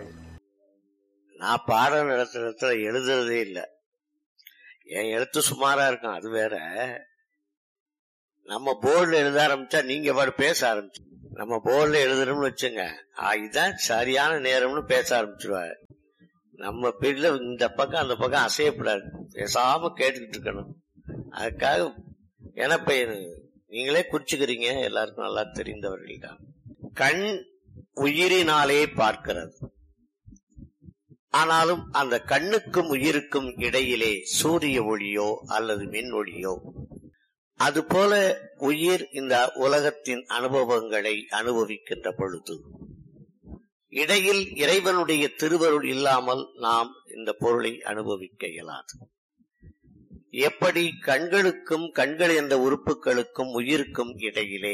நான் பாடம் நடத்துறத எழுதுறதே இல்லை, என் எழுத்து சுமாரா இருக்கும், அது வேற. நம்ம போர்டுல எழுத ஆரம்பிச்சா நீங்க பாடு பேச ஆரம்பிச்சு, நம்ம போர்டுல எழுதுறோம்னு வச்சுங்க, இதுதான் சரியான நேரம்னு பேச ஆரம்பிச்சிருவாரு. நம்ம பீரியட்ல இந்த பக்கம் அந்த பக்கம் அசையப்படாது, பேசாம கேட்டுக்கிட்டு இருக்கணும். அதுக்காக ஏன்னா இப்ப நீங்களே குறிச்சுக்கிறீங்க, எல்லாருக்கும் நல்லா தெரிந்தவர்கள் தான். கண் உயிரினாலே பார்க்கிறது. ஆனாலும் அந்த கண்ணுக்கும் உயிருக்கும் இடையிலே சூரிய ஒளியோ அல்லது மின் ஒளியோ, அதுபோல உயிர் இந்த உலகத்தின் அனுபவங்களை அனுபவிக்கின்ற பொழுது இடையில் இறைவனுடைய திருவருள் இல்லாமல் நாம் இந்த பொருளை அனுபவிக்க இயலாது. எப்படி கண்களுக்கும் கண்கள் என்ற உறுப்புகளுக்கும் உயிருக்கும் இடையிலே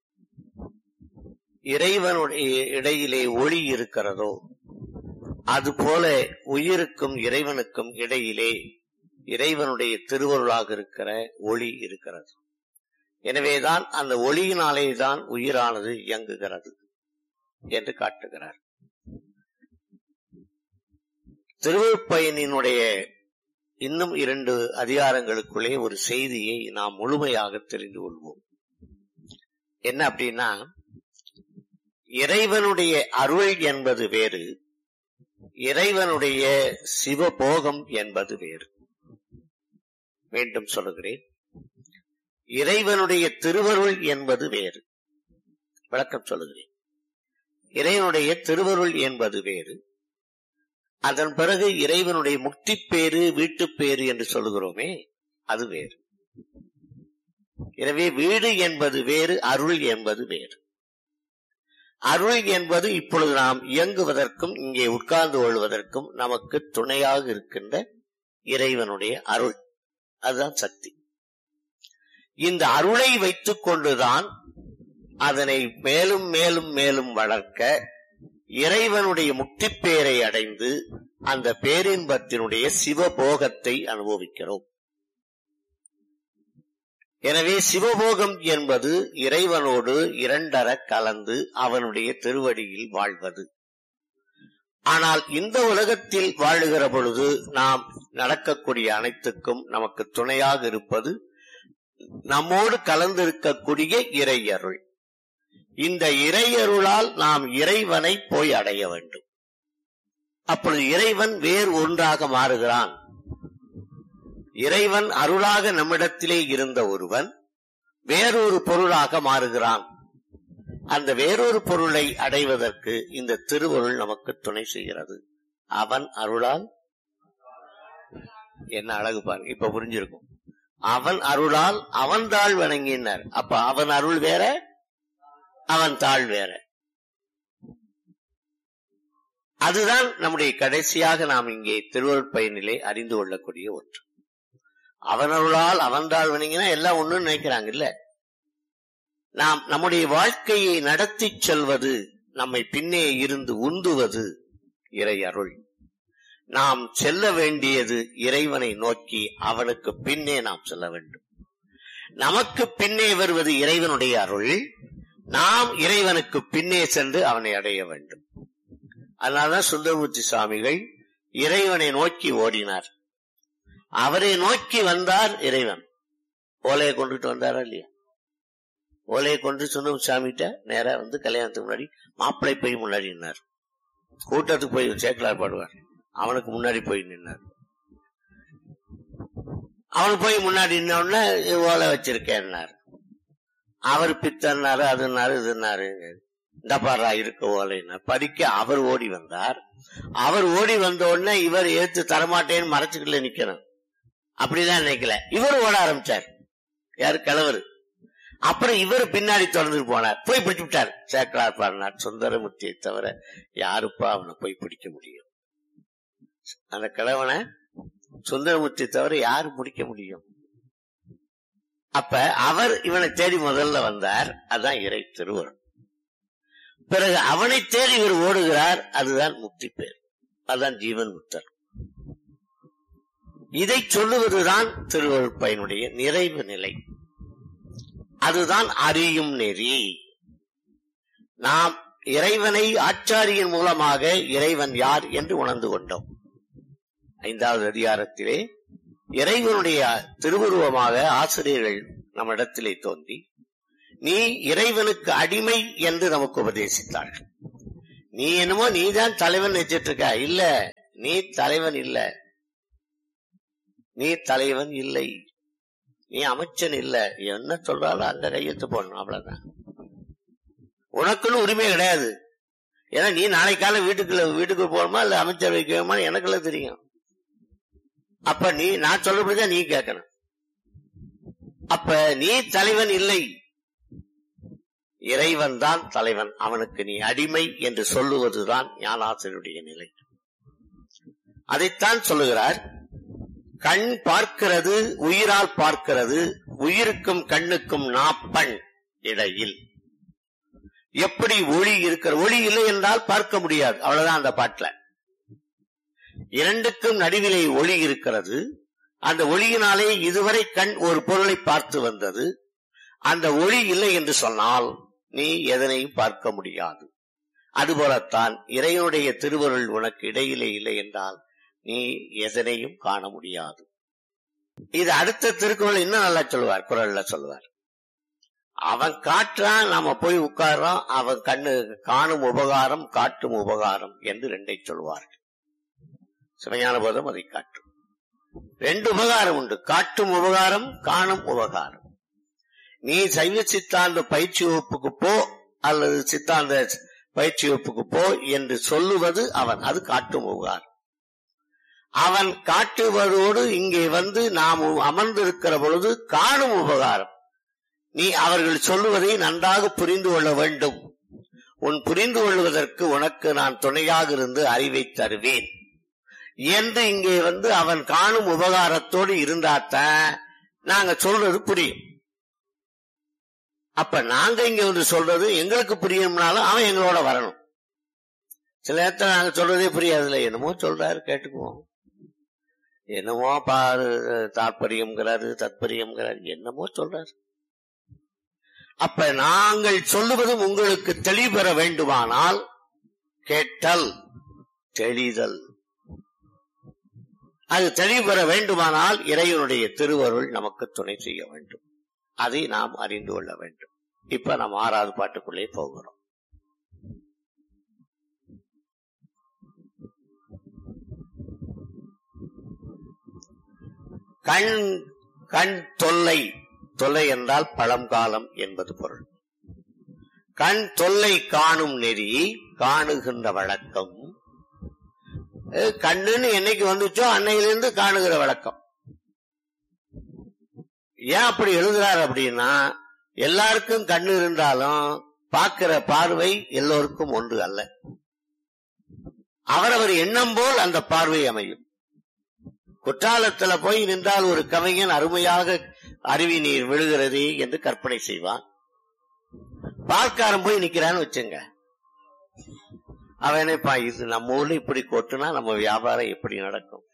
இறைவனுடைய இடையிலே ஒளி இருக்கிறதோ, அதுபோல உயிருக்கும் இறைவனுக்கும் இடையிலே இறைவனுடைய திருவருளாக இருக்கிற ஒளி இருக்கிறது. எனவேதான் அந்த ஒளியினாலேதான் உயிரானது இயங்குகிறது என்று காட்டுகிறார். திருவருட்பயனினுடைய இன்னும் 2 அதிகாரங்களுக்குள்ளே ஒரு செய்தியை நாம் முழுமையாக தெரிந்து கொள்வோம். என்ன அப்படின்னா, இறைவனுடைய அருள் என்பது வேறு, இறைவனுடைய சிவபோகம் என்பது வேறு. மீண்டும் சொல்லுகிறேன், இறைவனுடைய திருவருள் என்பது வேறு. விளக்கம் சொல்லுகிறேன். இறைவனுடைய திருவருள் என்பது வேறு, அதன் பிறகு இறைவனுடைய முக்தி பேரு வீட்டுப்பேறு என்று சொல்லுகிறோமே, அது வேறு. எனவே வீடு என்பது வேறு, அருள் என்பது வேறு. அருள் என்பது இப்பொழுது நாம் இயங்குவதற்கும் இங்கே உட்கார்ந்து கொள்வதற்கும் நமக்கு துணையாக இருக்கின்ற இறைவனுடைய அருள், அதுதான் சக்தி. இந்த அருளை வைத்துக் கொண்டுதான் அதனை மேலும் மேலும் மேலும் வளர்க்க இறைவனுடைய முக்தி பேரை அடைந்து அந்த பேரின்பத்தினுடைய சிவபோகத்தை அனுபவிக்கிறோம். எனவே சிவபோகம் என்பது இறைவனோடு இரண்டர கலந்து அவனுடைய திருவடியில் வாழ்வது. ஆனால் இந்த உலகத்தில் வாழுகிற பொழுது நாம் நடக்கக்கூடிய அனைத்துக்கும் நமக்கு துணையாக இருப்பது நம்மோடு கலந்திருக்கக்கூடிய இறையருள். இந்த இறையருளால் நாம் இறைவனை போய் அடைய வேண்டும். அப்பொழுது இறைவன் வேறு ஒன்றாக மாறுகிறான். இறைவன் அருளாக நம்மிடத்திலே இருந்த ஒருவன் வேறொரு பொருளாக மாறுகிறான். அந்த வேறொரு பொருளை அடைவதற்கு இந்த திருவருள் நமக்கு துணை செய்கிறது. அவன் அருளால், என்ன அழகு பாருங்க, இப்ப புரிஞ்சிருக்கும். அவன் அருளால் அவன் தாழ் வணங்கினார். அப்ப அவன் அருள் வேற, அவன் தாழ் வேற. அதுதான் நம்முடைய கடைசியாக நாம் இங்கே திருவருட்பயனிலே அறிந்து கொள்ளக்கூடிய ஒன்று. அவன் அருளால் அவன் தாழ் வணங்கினா எல்லாம் ஒண்ணுன்னு நினைக்கிறாங்க. இல்ல, நாம் நம்முடைய வாழ்க்கையை நடத்தி செல்வது, நம்மை பின்னே இருந்து உந்துவது இறை அருள். நாம் செல்ல வேண்டியது இறைவனை நோக்கி, அவனுக்கு பின்னே நாம் செல்ல வேண்டும். நமக்கு பின்னே வருவது இறைவனுடைய அருள், நாம் இறைவனுக்கு பின்னே சென்று அவனை அடைய வேண்டும். அதனால்தான் சுந்தரமூர்த்தி சுவாமிகள் இறைவனை நோக்கி ஓடினார். அவரை நோக்கி வந்தார் இறைவன். ஓலையை கொண்டுட்டு வந்தாரா இல்லையா? ஓலையை கொண்டு சுந்தரமூர்த்தி சாமிகிட்ட நேரா வந்து கல்யாணத்துக்கு முன்னாடி மாப்பிள்ளை போய் முன்னாடி நின்னார். கூட்டத்துக்கு போய் சேக்கலார் பாடுவார், அவனுக்கு முன்னாடி போய் நின்னார். அவனுக்கு போய் முன்னாடி நின்ன ஓலை வச்சிருக்கேன்னார். அவர் பித்தன்னாரு, அதுனாரு, இதுனாரு. இந்த பாரா இருக்க ஓலைன்னா படிக்க அவர் ஓடி வந்தார். அவர் ஓடி வந்த உடனே இவர் ஏத்து தரமாட்டேன்னு மறைச்சுக்கல நிக்கணும், அப்படிதான் நினைக்கல. இவர் ஓட ஆரம்பிச்சார். யாரு? கிழவர். அப்புறம் இவர் பின்னாடி தொடர்ந்து போனார், போய் பிடிச்சு விட்டார். சேக்கலார் பாடினார், சுந்தரமூர்த்தியை தவிர யாருப்பா அவனை போய் பிடிக்க முடியும்? அந்த கிழவனை சுந்தரமூர்த்தி தவிர யாரு முடிக்க முடியும்? அப்ப அவர் இவனை தேடி முதல்ல வந்தார். அதுதான் இறை திருவருள். பிறகு அவனை தேடி இவர் ஓடுகிறார். அதுதான் முக்தி பேர், அதுதான் ஜீவன் முக்தர். இதை சொல்லுவதுதான் திருவருட்பயனுடைய நிறைவு நிலை. அதுதான் அறியும் நெறி. நாம் இறைவனை ஆச்சாரியின் மூலமாக இறைவன் யார் என்று உணர்ந்து கொண்டோம். 5வது அதிகாரத்திலே இறைவனுடைய திருவுருவமாக ஆசிரியர்கள் நம்மிடத்திலே தோன்றி நீ இறைவனுக்கு அடிமை என்று நமக்கு உபதேசித்தார்கள். நீ என்னமோ நீதான் தலைவன் வச்சிட்டு இருக்க. இல்ல, நீ தலைவன் இல்ல, நீ தலைவன் இல்லை, நீ அமைச்சன் இல்ல. என்ன சொல்றாலும் அந்த கையெழுத்து போடணும், அவ்வளவுதான். உனக்குன்னு உரிமை கிடையாது. ஏன்னா நீ நாளை கால வீட்டுக்கு போகணுமா இல்ல அமைச்சர் வைக்கணுமா எனக்குள்ள தெரியும். அப்ப நீ நான் சொல்றபடிதான் நீ கேட்கணும். அப்ப நீ தலைவன் இல்லை, இறைவன் தான் தலைவன், அவனுக்கு நீ அடிமை என்று சொல்லுவதுதான் ஞானாசிரியருடைய நிலை. அதைத்தான் சொல்லுகிறார். கண் பார்க்கிறது, உயிரால் பார்க்கிறது, உயிருக்கும் கண்ணுக்கும் நாப்பண் இடையில். எப்படி ஒளி இருக்கிற, ஒளி இல்லை என்றால் பார்க்க முடியாது, அவ்வளவுதான் அந்த பாட்டுல. இரண்டுக்கும் நடுவிலே ஒளி இருக்கிறது. அந்த ஒளியினாலே இதுவரை கண் ஒரு பொருளை பார்த்து வந்தது. அந்த ஒளி இல்லை என்று சொன்னால் நீ எதனையும் பார்க்க முடியாது. அதுபோலத்தான் இறைவனுடைய திருவருள் உனக்கு இடையிலே இல்லை என்றால் நீ எதனையும் காண முடியாது. இது அடுத்த திருக்குறள் இன்னும் நல்லா சொல்லுவார், குறள்ல சொல்லுவார். அவன் காட்டுறான், நாம போய் உட்கார்றோம், அவன் கண்ணு காணும் உபகாரம் காட்டும் உபகாரம் என்று ரெண்டை சொல்வார்கள். சிவஞான போதம் அதை காட்டும். ரெண்டு உபகாரம் உண்டு, காட்டும் உபகாரம் காணும் உபகாரம். நீ சைவ சித்தாந்த பயிற்சி வகுப்புக்கு போ அல்லது சித்தாந்த பயிற்சி வகுப்புக்கு போ என்று சொல்லுவது அவன், அது காட்டும் உபகாரம். அவன் காட்டுவதோடு இங்கே வந்து நாம் அமர்ந்திருக்கிற பொழுது காணும் உபகாரம். நீ அவர்கள் சொல்லுவதை நன்றாக புரிந்து கொள்ள வேண்டும். உன் புரிந்து கொள்வதற்கு உனக்கு நான் துணையாக இருந்து அறிவை தருவேன் என்று இங்கே வந்து அவன் காணும் உபகாரத்தோடு இருந்தாத்தான் நாங்க சொல்றது புரியும். அப்ப நாங்க இங்க வந்து சொல்றது எங்களுக்கு புரியணும்னாலும் அவன் எங்களோட வரணும். சில நேரத்தில் நாங்க சொல்றதே புரியாதுல்ல, என்னமோ சொல்றாரு கேட்டுக்குவோம், என்னமோ தாற்பரியம்ங்கிறாரு தத்பரியம்ங்கிறாரு, என்னமோ சொல்றாரு. அப்ப நாங்கள் சொல்லுவதும் உங்களுக்கு தெளிவுபெற வேண்டுமானால் கேட்டல் தெளிதல். அது தெளிவுபெற வேண்டுமானால் இறைவனுடைய திருவருள் நமக்கு துணை செய்ய வேண்டும். அதை நாம் அறிந்து கொள்ள வேண்டும். இப்ப நாம் 6வது பாட்டுக்குள்ளே போகிறோம். கண் கண் தொல்லை, தொல்லை என்றால் பழங்காலம் என்பது பொருள். கண் தொல்லை காணும் நெறி காணுகின்ற வழக்கம். கண்ணுன்னு என்னைக்கு வந்துச்சோ அன்னையிலிருந்து காணுகிற வழக்கம். ஏன் அப்படி எழுதுறாரு அப்படின்னா, எல்லாருக்கும் கண்ணு இருந்தாலும் பார்க்கிற பார்வை எல்லோருக்கும் ஒன்று அல்ல. அவரவர் எண்ணம் போல் அந்த பார்வை அமையும். குற்றாலத்துல போய் நின்றால் ஒரு கவிஞன் அருமையாக அருவி நீர் விழுகிறது என்று கற்பனை செய்வான். பால்காரன் போய் நிக்கிறான்னு வச்சுங்க, அவனே இது நம்ம ஊர்ல இப்படி கொட்டுனா நம்ம வியாபாரம் எப்படி நடக்கும்?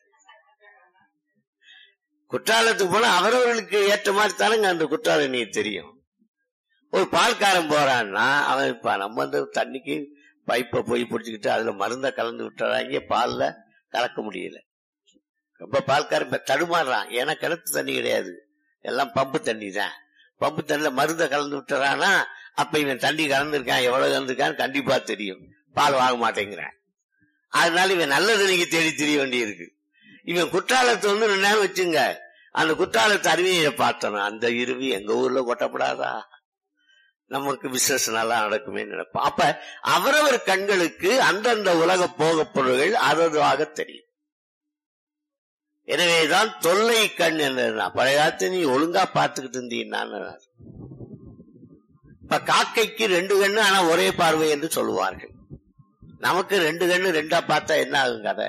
குற்றாலத்துக்கு போனா அவரவர்களுக்கு ஏற்ற மாதிரி தானுங்க அந்த குற்றால நீர் தெரியும். ஒரு பால்காரன் போறான்னா அவன் இப்ப நம்ம வந்து தண்ணிக்கு பைப்பை போய் பிடிச்சுக்கிட்டு அதுல மருந்த கலந்து விட்டுறாங்க, பால்ல கலக்க முடியல. ரொம்ப பால்காரன் இப்ப தடுமாறுறான். ஏன்னா கிணத்து தண்ணி கிடையாது, எல்லாம் பம்பு தண்ணி தான். பம்பு தண்ணில மருந்த கலந்து விட்டுறான்னா அப்ப இவன் தண்ணி கலந்துருக்கான், எவ்வளவு கலந்துருக்கான்னு கண்டிப்பா தெரியும். பால் வாங்க மாட்டேங்கிறான். அதனால இவன் நல்ல தண்ணிக்கு தேடி தெரிய வேண்டி இருக்கு. இவன் குற்றாலத்தை வந்து நின்று வச்சுங்க, அந்த குற்றாலத்து அருவியை பார்த்தோம், அந்த இருவி எங்க ஊர்ல கொட்டப்படாதா, நமக்கு விசேஷம் நல்லா நடக்குமே நினைப்போம். அப்ப அவரவர் கண்களுக்கு அந்தந்த உலக போக பொருள்கள் அதுவாக தெரியும். எனவேதான் தொல்லை கண் என்ன, பழைய காலத்து நீ ஒழுங்கா பார்த்துக்கிட்டு இருந்தீங்கன்னா. இப்ப காக்கைக்கு 2 கண்ணு ஆனா ஒரே பார்வை என்று சொல்லுவார்கள். நமக்கு 2 கண்ணு 2ஆ பார்த்தா என்ன ஆகும் கதை?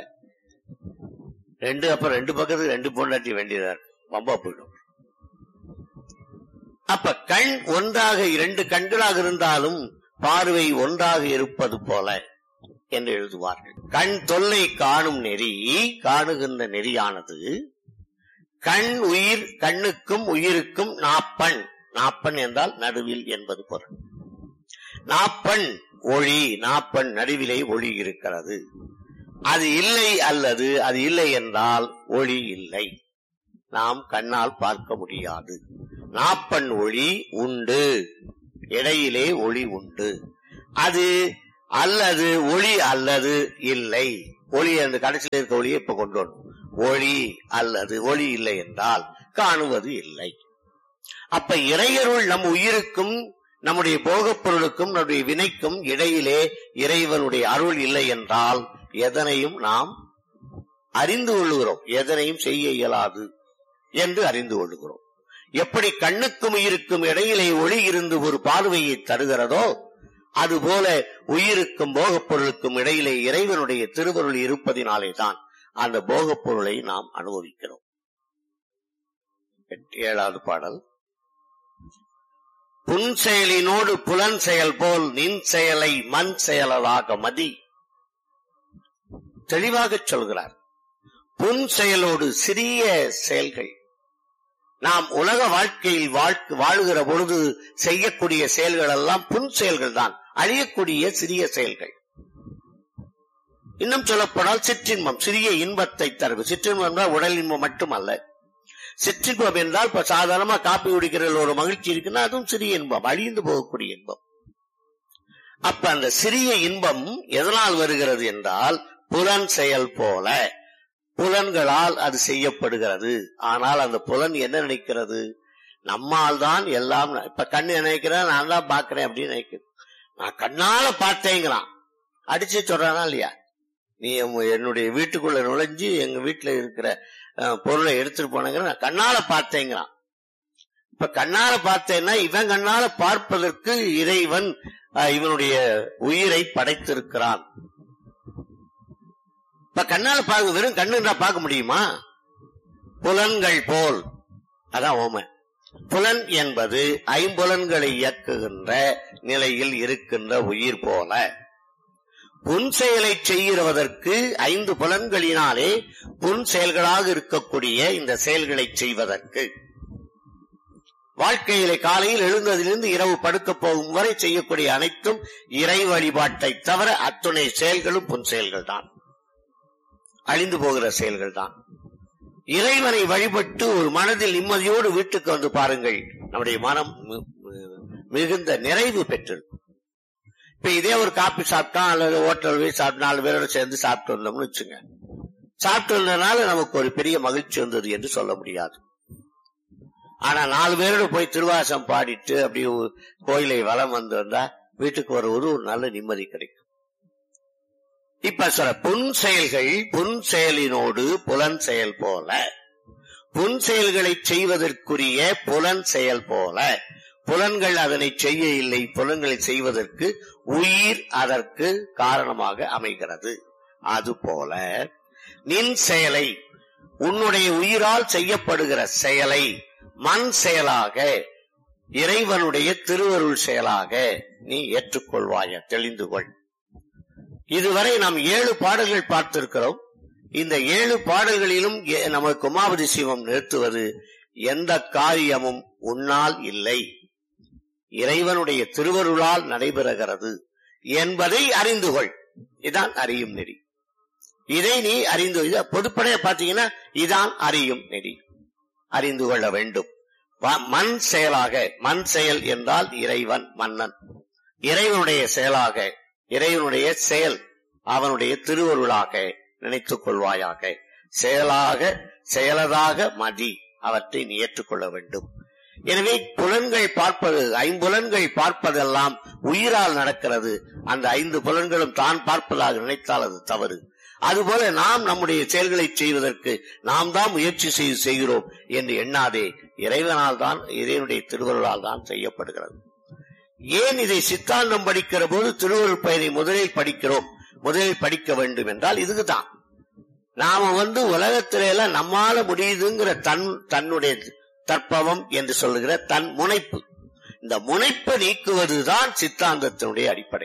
2 அப்ப 2 பக்கத்துக்கு 2 பொண்டாட்டி வேண்டியதா இருக்கும், ரொம்ப போயிடும். அப்ப கண் ஒன்றாக 2 கண்களாக இருந்தாலும் பார்வை ஒன்றாக இருப்பது போல என்று எழுதுவார்கள். கண் தொல்லை காணும் நெறி, காணுகின்ற நெறியானது கண் உயிர், கண்ணுக்கும் உயிருக்கும் நாப்பண். நாப்பண் என்றால் நடுவில் என்பது பொருள். நாப்பண் ஒளி, நாப்பண் நடுவிலே ஒளி இருக்கிறது. அது இல்லை அல்லது அது இல்லை என்றால் ஒளி இல்லை, நாம் கண்ணால் பார்க்க முடியாது. நாப்பண் ஒளி உண்டு, இடையிலே ஒளி உண்டு. அது அல்லது ஒளி அல்லது இல்லை. ஒளி அந்த கடைசியில் இருக்க ஒளியை இப்ப கொண்டு வரணும். ஒளி அல்லது ஒளி இல்லை என்றால் காணுவது இல்லை. அப்ப இறையருள் நம் உயிருக்கும் நம்முடைய போகப் பொருளுக்கும் நம்முடைய வினைக்கும் இடையிலே இறைவனுடைய அருள் இல்லை என்றால் எதனையும் நாம் அறிந்து கொள்ளுகிறோம், எதனையும் செய்ய இயலாது என்று அறிந்து கொள்ளுகிறோம். எப்படி கண்ணுக்கும் உயிருக்கும் இடையிலே ஒளி இருந்து ஒரு பார்வையை தருகிறதோ அதுபோல உயிருக்கும் போகப் பொருளுக்கும் இடையிலே இறைவனுடைய திருவருள் இருப்பதினாலே தான் அந்த போகப் பொருளை நாம் அனுபவிக்கிறோம். 7வது பாடல். புன் செயலினோடு புலன் செயல் போல் நின் செயலை மண் செயலாக மதி. தெளிவாக சொல்கிறார். புன் செயலோடு சிறிய செயல்கள், நாம் உலக வாழ்க்கையில் வாழுகிற பொழுது செய்யக்கூடிய செயல்கள் எல்லாம் புன் செயல்கள் தான், அழியக்கூடிய சிறிய செயல்கள். இன்னும் சொல்லப்போனால் சிற்றின்பம், சிறிய இன்பத்தை தரும். சிற்றின்பம் என்றால் உடல் இன்பம் மட்டுமல்ல. சிற்றின்பம் என்றால் இப்ப சாதாரணமா காப்பி குடிக்கிறதுல ஒரு மகிழ்ச்சி இருக்குன்னா அதுவும் சிறிய இன்பம், அழிந்து போகக்கூடிய இன்பம். அப்ப அந்த சிறிய இன்பம் எதனால் வருகிறது என்றால் புலன் செயல் போல, புலன்களால் அது செய்யப்படுகிறது. ஆனால் அந்த புலன் என்ன நினைக்கிறது? நம்மால் தான் எல்லாம். இப்ப கண்ணு நினைக்கிறேன், நான் தான் பாக்குறேன் அப்படின்னு நினைக்கிறேன். நான் கண்ணால பார்த்தேங்கிறான். அடிச்சு சொல்றானா இல்லையா? நீ என்னுடைய வீட்டுக்குள்ள நுழைஞ்சு எங்க வீட்டுல இருக்கிற பொருளை எடுத்துட்டு போனங்கிற நான் கண்ணால பார்த்தேங்கிறான். இப்ப கண்ணால பார்த்தேன்னா இவன் கண்ணால பார்ப்பதற்கு இறைவன் இவனுடைய உயிரை படைத்திருக்கிறான். இப்ப கண்ணால பார்க்க, வெறும் கண்ணுன்றா பார்க்க முடியுமா? புலன்கள் போல், அதான் ஓமை. புலன் என்பது ஐம்புலன்களை இயக்குகின்ற நிலையில் இருக்கின்ற உயிர் போல. புன் செயலை செய்கிறதற்கு 5 புலன்களினாலே புன் செயல்களாக இருக்கக்கூடிய இந்த செயல்களை செய்வதற்கு வாழ்க்கையிலே காலையில் எழுந்ததிலிருந்து இரவு படுக்க போகும் வரை செய்யக்கூடிய அனைத்தும் இறை வழிபாட்டை தவிர அத்துணை செயல்களும் புன் செயல்கள் தான், அழிந்து போகிற செயல்கள் தான். இறைவனை வழிபட்டு ஒரு மனதில் நிம்மதியோடு வீட்டுக்கு வந்து பாருங்கள், நம்முடைய மனம் மிகுந்த நிறைவு பெற்றிருக்கும். இப்ப இதே ஒரு காப்பி சாப்பிட்டா அல்லது ஹோட்டல் போய் சாப்பிட்டு 4 பேரோட சேர்ந்து சாப்பிட்டு வந்தோம்னு வச்சுங்க, சாப்பிட்டு வந்ததுனால நமக்கு ஒரு பெரிய மகிழ்ச்சி வந்தது என்று சொல்ல முடியாது. ஆனா 4 பேரோட போய் திருவாசம் பாடிட்டு அப்படி கோயிலை வலம் வந்து வந்தா வீட்டுக்கு வருவது ஒரு நல்ல நிம்மதி கிடைக்கும். இப்ப சொல்ற புன் செயல்கள், புன் செயலினோடு புலன் செயல் போல, புன் செயல்களை செய்வதற்குரிய புலன் செயல் போல, புலன்கள் அதனை செய்ய இல்லை, புலன்களை செய்வதற்கு உயிர் அதற்கு காரணமாக அமைகிறது. அதுபோல நின் செயலை, உன்னுடைய உயிரால் செய்யப்படுகிற செயலை மண் செயலாக, இறைவனுடைய திருவருள் செயலாக நீ ஏற்றுக்கொள்வாய, தெளிந்து கொள். இதுவரை நாம் 7 பாடல்கள் பார்த்திருக்கிறோம். இந்த 7 பாடல்களிலும் நமக்கு உமாபதி சிவம் நிறுத்துவது, எந்த காரியமும் உன்னால் இல்லை, இறைவனுடைய திருவருளால் நடைபெறுகிறது என்பதை அறிந்து கொள். இதான் அறியும் நெறி. இதை நீ அறிந்து, பொதுப்படைய பாத்தீங்கன்னா இதான் அறியும் நெறி, அறிந்து கொள்ள வேண்டும். மண் செயலாக, மண் செயல் என்றால் இறைவன் மன்னன், இறைவனுடைய செயலாக, இறைவனுடைய செயல் அவனுடைய திருவருளாக நினைத்துக் கொள்வாயாக. செயலாக செயலதாக மதி, அவற்றை நீ ஏற்றுக்கொள்ள வேண்டும். எனவே புலன்கள் பார்ப்பது, 5 புலன்கள் பார்ப்பதெல்லாம் உயிரால் நடக்கிறது. அந்த 5 புலன்களும் தான் பார்ப்பதாக நினைத்தால் அது தவறு. அதுபோல நாம் நம்முடைய செயல்களை செய்வதற்கு நாம் தான் முயற்சி செய்கிறோம் என்று எண்ணாதே. இறைவனால் தான், இறைவனுடைய திருவருளால் தான் செய்யப்படுகிறது. ஏன் இதை சித்தாந்தம் படிக்கிற போது திருவருள் பயனை முதலில் படிக்கிறோம், முதலில் படிக்க வேண்டும் என்றால் இதுக்குதான். நாம உலகத்தில நம்மால முடியுதுங்கிற தன்னுடைய தற்பவம் என்று சொல்லுகிற தன் முனைப்பு, இந்த முனைப்பை நீக்குவதுதான் சித்தாந்தத்தினுடைய அடிப்படை.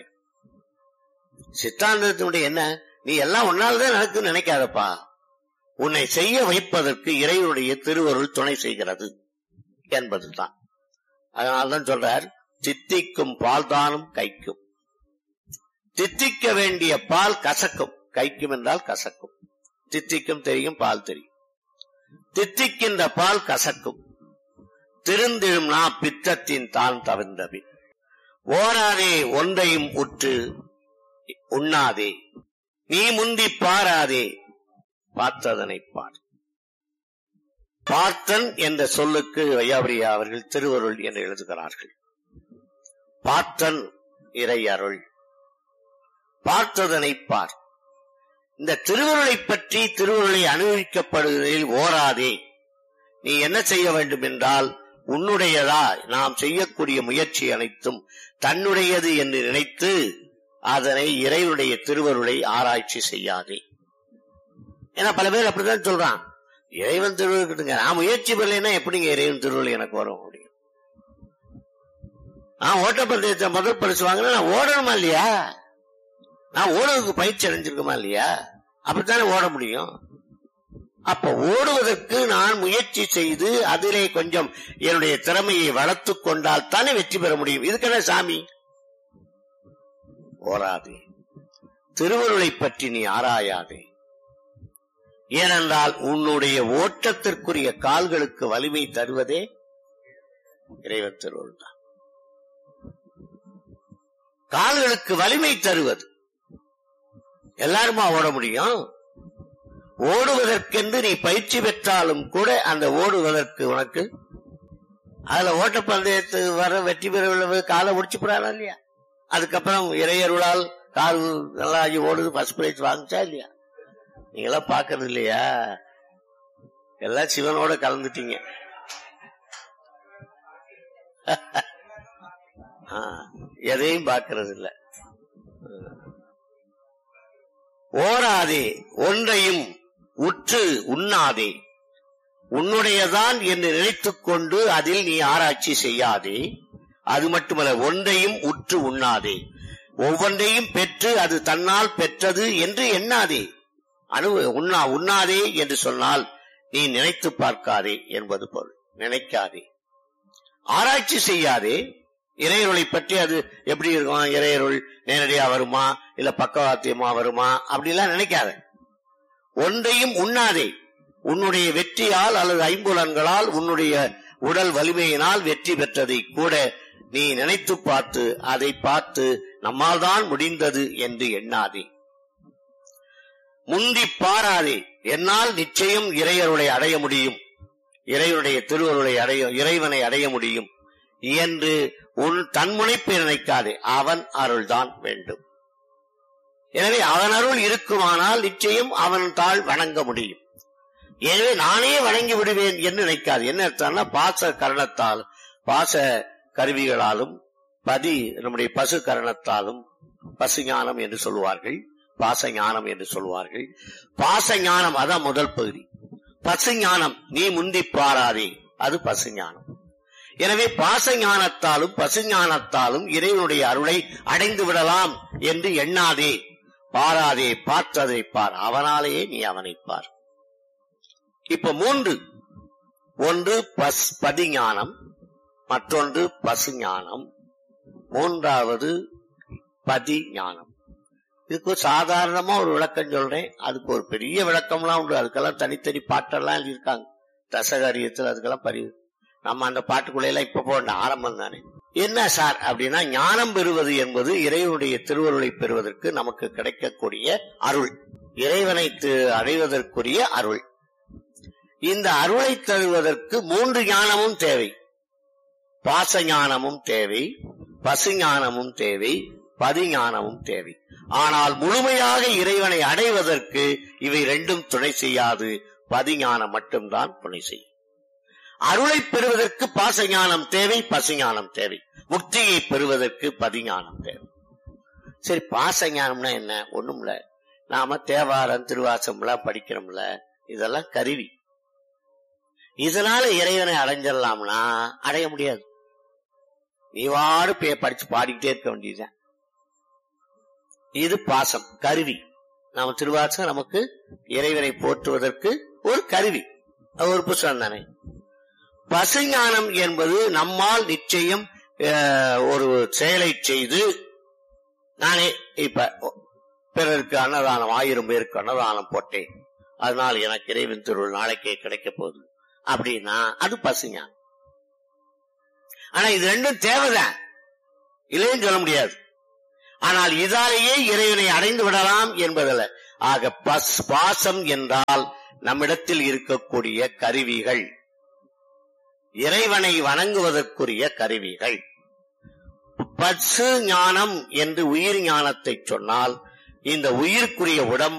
சித்தாந்தத்தினுடைய என்ன, நீ எல்லாம் ஒன்னால்தான் நடக்குன்னு நினைக்காதப்பா. உன்னை செய்ய வைப்பதற்கு இறைவனுடைய திருவருள் துணை செய்கிறது என்பதுதான். அதனால்தான் சொல்றார், தித்திக்கும் பால் தானும் கைக்கும். தித்திக்க வேண்டிய பால் கசக்கும், கைக்கும் என்றால் கசக்கும். தித்திக்கும் தெரியும், பால் தெரியும். தித்திக்கின்ற பால் கசக்கும். திருந்திடும் பித்தத்தின் தான் தவிர்ந்தபின் ஓராதே ஒன்றையும் உற்று உண்ணாதே, நீ முந்தி பாராதே பார்த்ததனை பார். பார்த்தன் என்ற சொல்லுக்கு வையாபுரியா அவர்கள் திருவருள் என்று எழுதுகிறார்கள். பார்த்தன் இறை அருள், பார்த்ததனை பார். இந்த திருவருளை பற்றி திருவருளை அனுபவிக்கப்படுவதில் ஓராதே. நீ என்ன செய்ய வேண்டும் என்றால், உன்னுடையதா நாம் செய்யக்கூடிய முயற்சி அனைத்தும் தன்னுடையது என்று நினைத்து அதனை இறைவனுடைய திருவருளை ஆராய்ச்சி செய்யாதே. ஏன்னா பல பேர் அப்படிதான் சொல்றான், இறைவன் திருவருள் கிட்டுங்க, நான் முயற்சி பண்ணலைன்னா எப்படிங்க இறைவன் திருவருள் எனக்கு வரும் அப்படின்னு. நான் ஓட்டப்பந்தயத்தை முதல் பரிசு வாங்கினா நான் ஓடணுமா இல்லையா? நான் ஓடுவதற்கு பயிற்சி அடைஞ்சிருக்குமா இல்லையா? அப்படித்தானே ஓட முடியும். அப்ப ஓடுவதற்கு நான் முயற்சி செய்து அதிலே கொஞ்சம் என்னுடைய திறமையை வளர்த்துக் கொண்டால் தானே வெற்றி பெற முடியும். இதுக்கென்ன சாமி? ஓராதே, திருவருளை பற்றி நீ ஆராயாதே. ஏனென்றால் உன்னுடைய ஓட்டத்திற்குரிய கால்களுக்கு வலிமை தருவதே இறைவன் திருவருள் தான். கால்களுக்கு வலிமை தருவது. எல்லாருமா ஓட முடியும்? ஓடுவதற்கென்று நீ பயிற்சி பெற்றாலும் கூட அந்த ஓடுவதற்கு உனக்கு அதுல ஓட்டப்பந்தயத்து வர வெற்றி பெற காலை முடிச்சு போறானா இல்லையா? அதுக்கப்புறம் இறையருளால் கால் நல்லா ஓடுது, ஃபர்ஸ்ட் பிரைஸ் வாங்கிச்சா இல்லையா? நீங்களாம் பாக்குறது இல்லையா? எல்லாம் சிவனோட கலந்துட்டீங்க. எதையும் பார்க்கறது இல்ல. ஓராதே ஒன்றையும் உற்று உண்ணாதே, உன்னுடையதான் என்று நினைத்துக் கொண்டு அதில் நீ ஆராய்ச்சி செய்யாதே. அது மட்டுமல்ல, ஒன்றையும் உற்று உண்ணாதே, ஒவ்வொன்றையும் பெற்று அது தன்னால் பெற்றது என்று எண்ணாதே. உண்ணாதே என்று சொன்னால் நீ நினைத்து பார்க்காதே என்பது பொருள். நினைக்காதே, ஆராய்ச்சி செய்யாதே. இறையருளை பற்றி அது எப்படி இருக்கும், இறையருள் நேரடியா வருமா இல்ல பக்கவாத்தியமா வருமா அப்படிலாம் நினைக்காத. ஒன்றையும் உண்ணாதே, உன்னுடைய வெற்றியால் அல்லது ஐம்புலன்களால் உன்னுடைய உடல் வலிமையினால் வெற்றி பெற்றதை கூட நீ நினைத்து பார்த்து அதை பார்த்து நம்மால் தான் முடிந்தது என்று எண்ணாதே. முந்தி பாராதே, என்னால் நிச்சயம் இறையருளை அடைய முடியும், இறைவனுடைய திருவருளை இறைவனை அடைய முடியும் என்று உன் தன்முனைப்பை நினைக்காதே. அவன் அருள்தான் வேண்டும். எனவே அவன் அருள் இருக்குமானால் நிச்சயம் அவன் தாள் வணங்க முடியும். எனவே நானே வணங்கி விடுவேன் என்று நினைக்காது. என்ன அர்த்தம்னா, பாச கரணத்தால் பாச கருவிகளாலும் நம்முடைய பசு கரணத்தாலும் பசு ஞானம் என்று சொல்லுவார்கள், பாச ஞானம் என்று சொல்லுவார்கள். பாச ஞானம் அதான் முதல் பகுதி. பசு ஞானம் நீ முந்தி பாராதே, அது பசு ஞானம். எனவே பாச ஞானத்தாலும் பசு ஞானத்தாலும் இறைவனுடைய அருளை அடைந்து விடலாம் என்று எண்ணாதே. பாராதே, பார்த்ததை பார், அவனாலேயே நீ அவனை பார். இப்ப மூன்று, ஒன்று பதிஞானம், மற்றொன்று பசு ஞானம், மூன்றாவது பதி ஞானம். இதுக்கு சாதாரணமா ஒரு விளக்கம் சொல்றேன், அதுக்கு ஒரு பெரிய விளக்கம்லாம் உண்டு. அதுக்கெல்லாம் தனித்தனி பாட்டெல்லாம் எழுதியிருக்காங்க தசகாரியத்தில். அதுக்கெல்லாம் பதிவு நம்ம அந்த பாட்டுக்குள்ளையெல்லாம் இப்ப போன ஆரம்பம் தானே. என்ன சார் அப்படின்னா, ஞானம் பெறுவது என்பது இறைவனுடைய திருவருளை பெறுவதற்கு நமக்கு கிடைக்கக்கூடிய அருள், இறைவனை அடைவதற்குரிய அருள். இந்த அருளை தருவதற்கு மூன்று ஞானமும் தேவை. பாச ஞானமும் தேவை, பசு ஞானமும் தேவை, பதிஞானமும் தேவை. ஆனால் முழுமையாக இறைவனை அடைவதற்கு இவை ரெண்டும் துணை செய்யாது, பதிஞானம் மட்டும்தான் துணை செய்யும். அருளை பெறுவதற்கு பாச ஞானம் தேவை, பசு ஞானம் தேவை. முக்தியை பெறுவதற்கு பதிஞானம் தேவை. சரி, பாச ஞானம்னா என்ன? ஒண்ணும்ல, நாம தேவாரம் திருவாசம்லாம் படிக்கிறோம்ல, இதெல்லாம் கருவி. இதனால இறைவனை அடைஞ்சிடலாம்னா அடைய முடியாது. நீவாடு படிச்சு பாடிக்கிட்டே இருக்க வேண்டியதுதான். இது பாசம், கருவி. நாம திருவாசம் நமக்கு இறைவனை போற்றுவதற்கு ஒரு கருவி, ஒரு புத்தகம் தானே. பசுஞானம் என்பது நம்மால் நிச்சயம் ஒரு செயலை செய்து, நானே இப்ப பிறருக்கு அன்னதானம் 1000 பேருக்கு அன்னதானம் போட்டேன், அதனால் எனக்கு இறைவன் திருவருள் நாளைக்கே கிடைக்க போகுது அப்படின்னா அது பசுஞானம். ஆனா இது ரெண்டும் தேவைதான், இல்லைன்னு சொல்ல முடியாது. ஆனால் இதாலேயே இறைவனை அடைந்து விடலாம் என்பதில்ல. ஆக பாசம் என்றால் நம்மிடத்தில் இருக்கக்கூடிய கருவிகள், இறைவனை வணங்குவதற்குரிய கருவிகள். பசு ஞானம் என்று உயிர் ஞானத்தை சொன்னால் இந்த உயிர்க்குரிய உடம்பு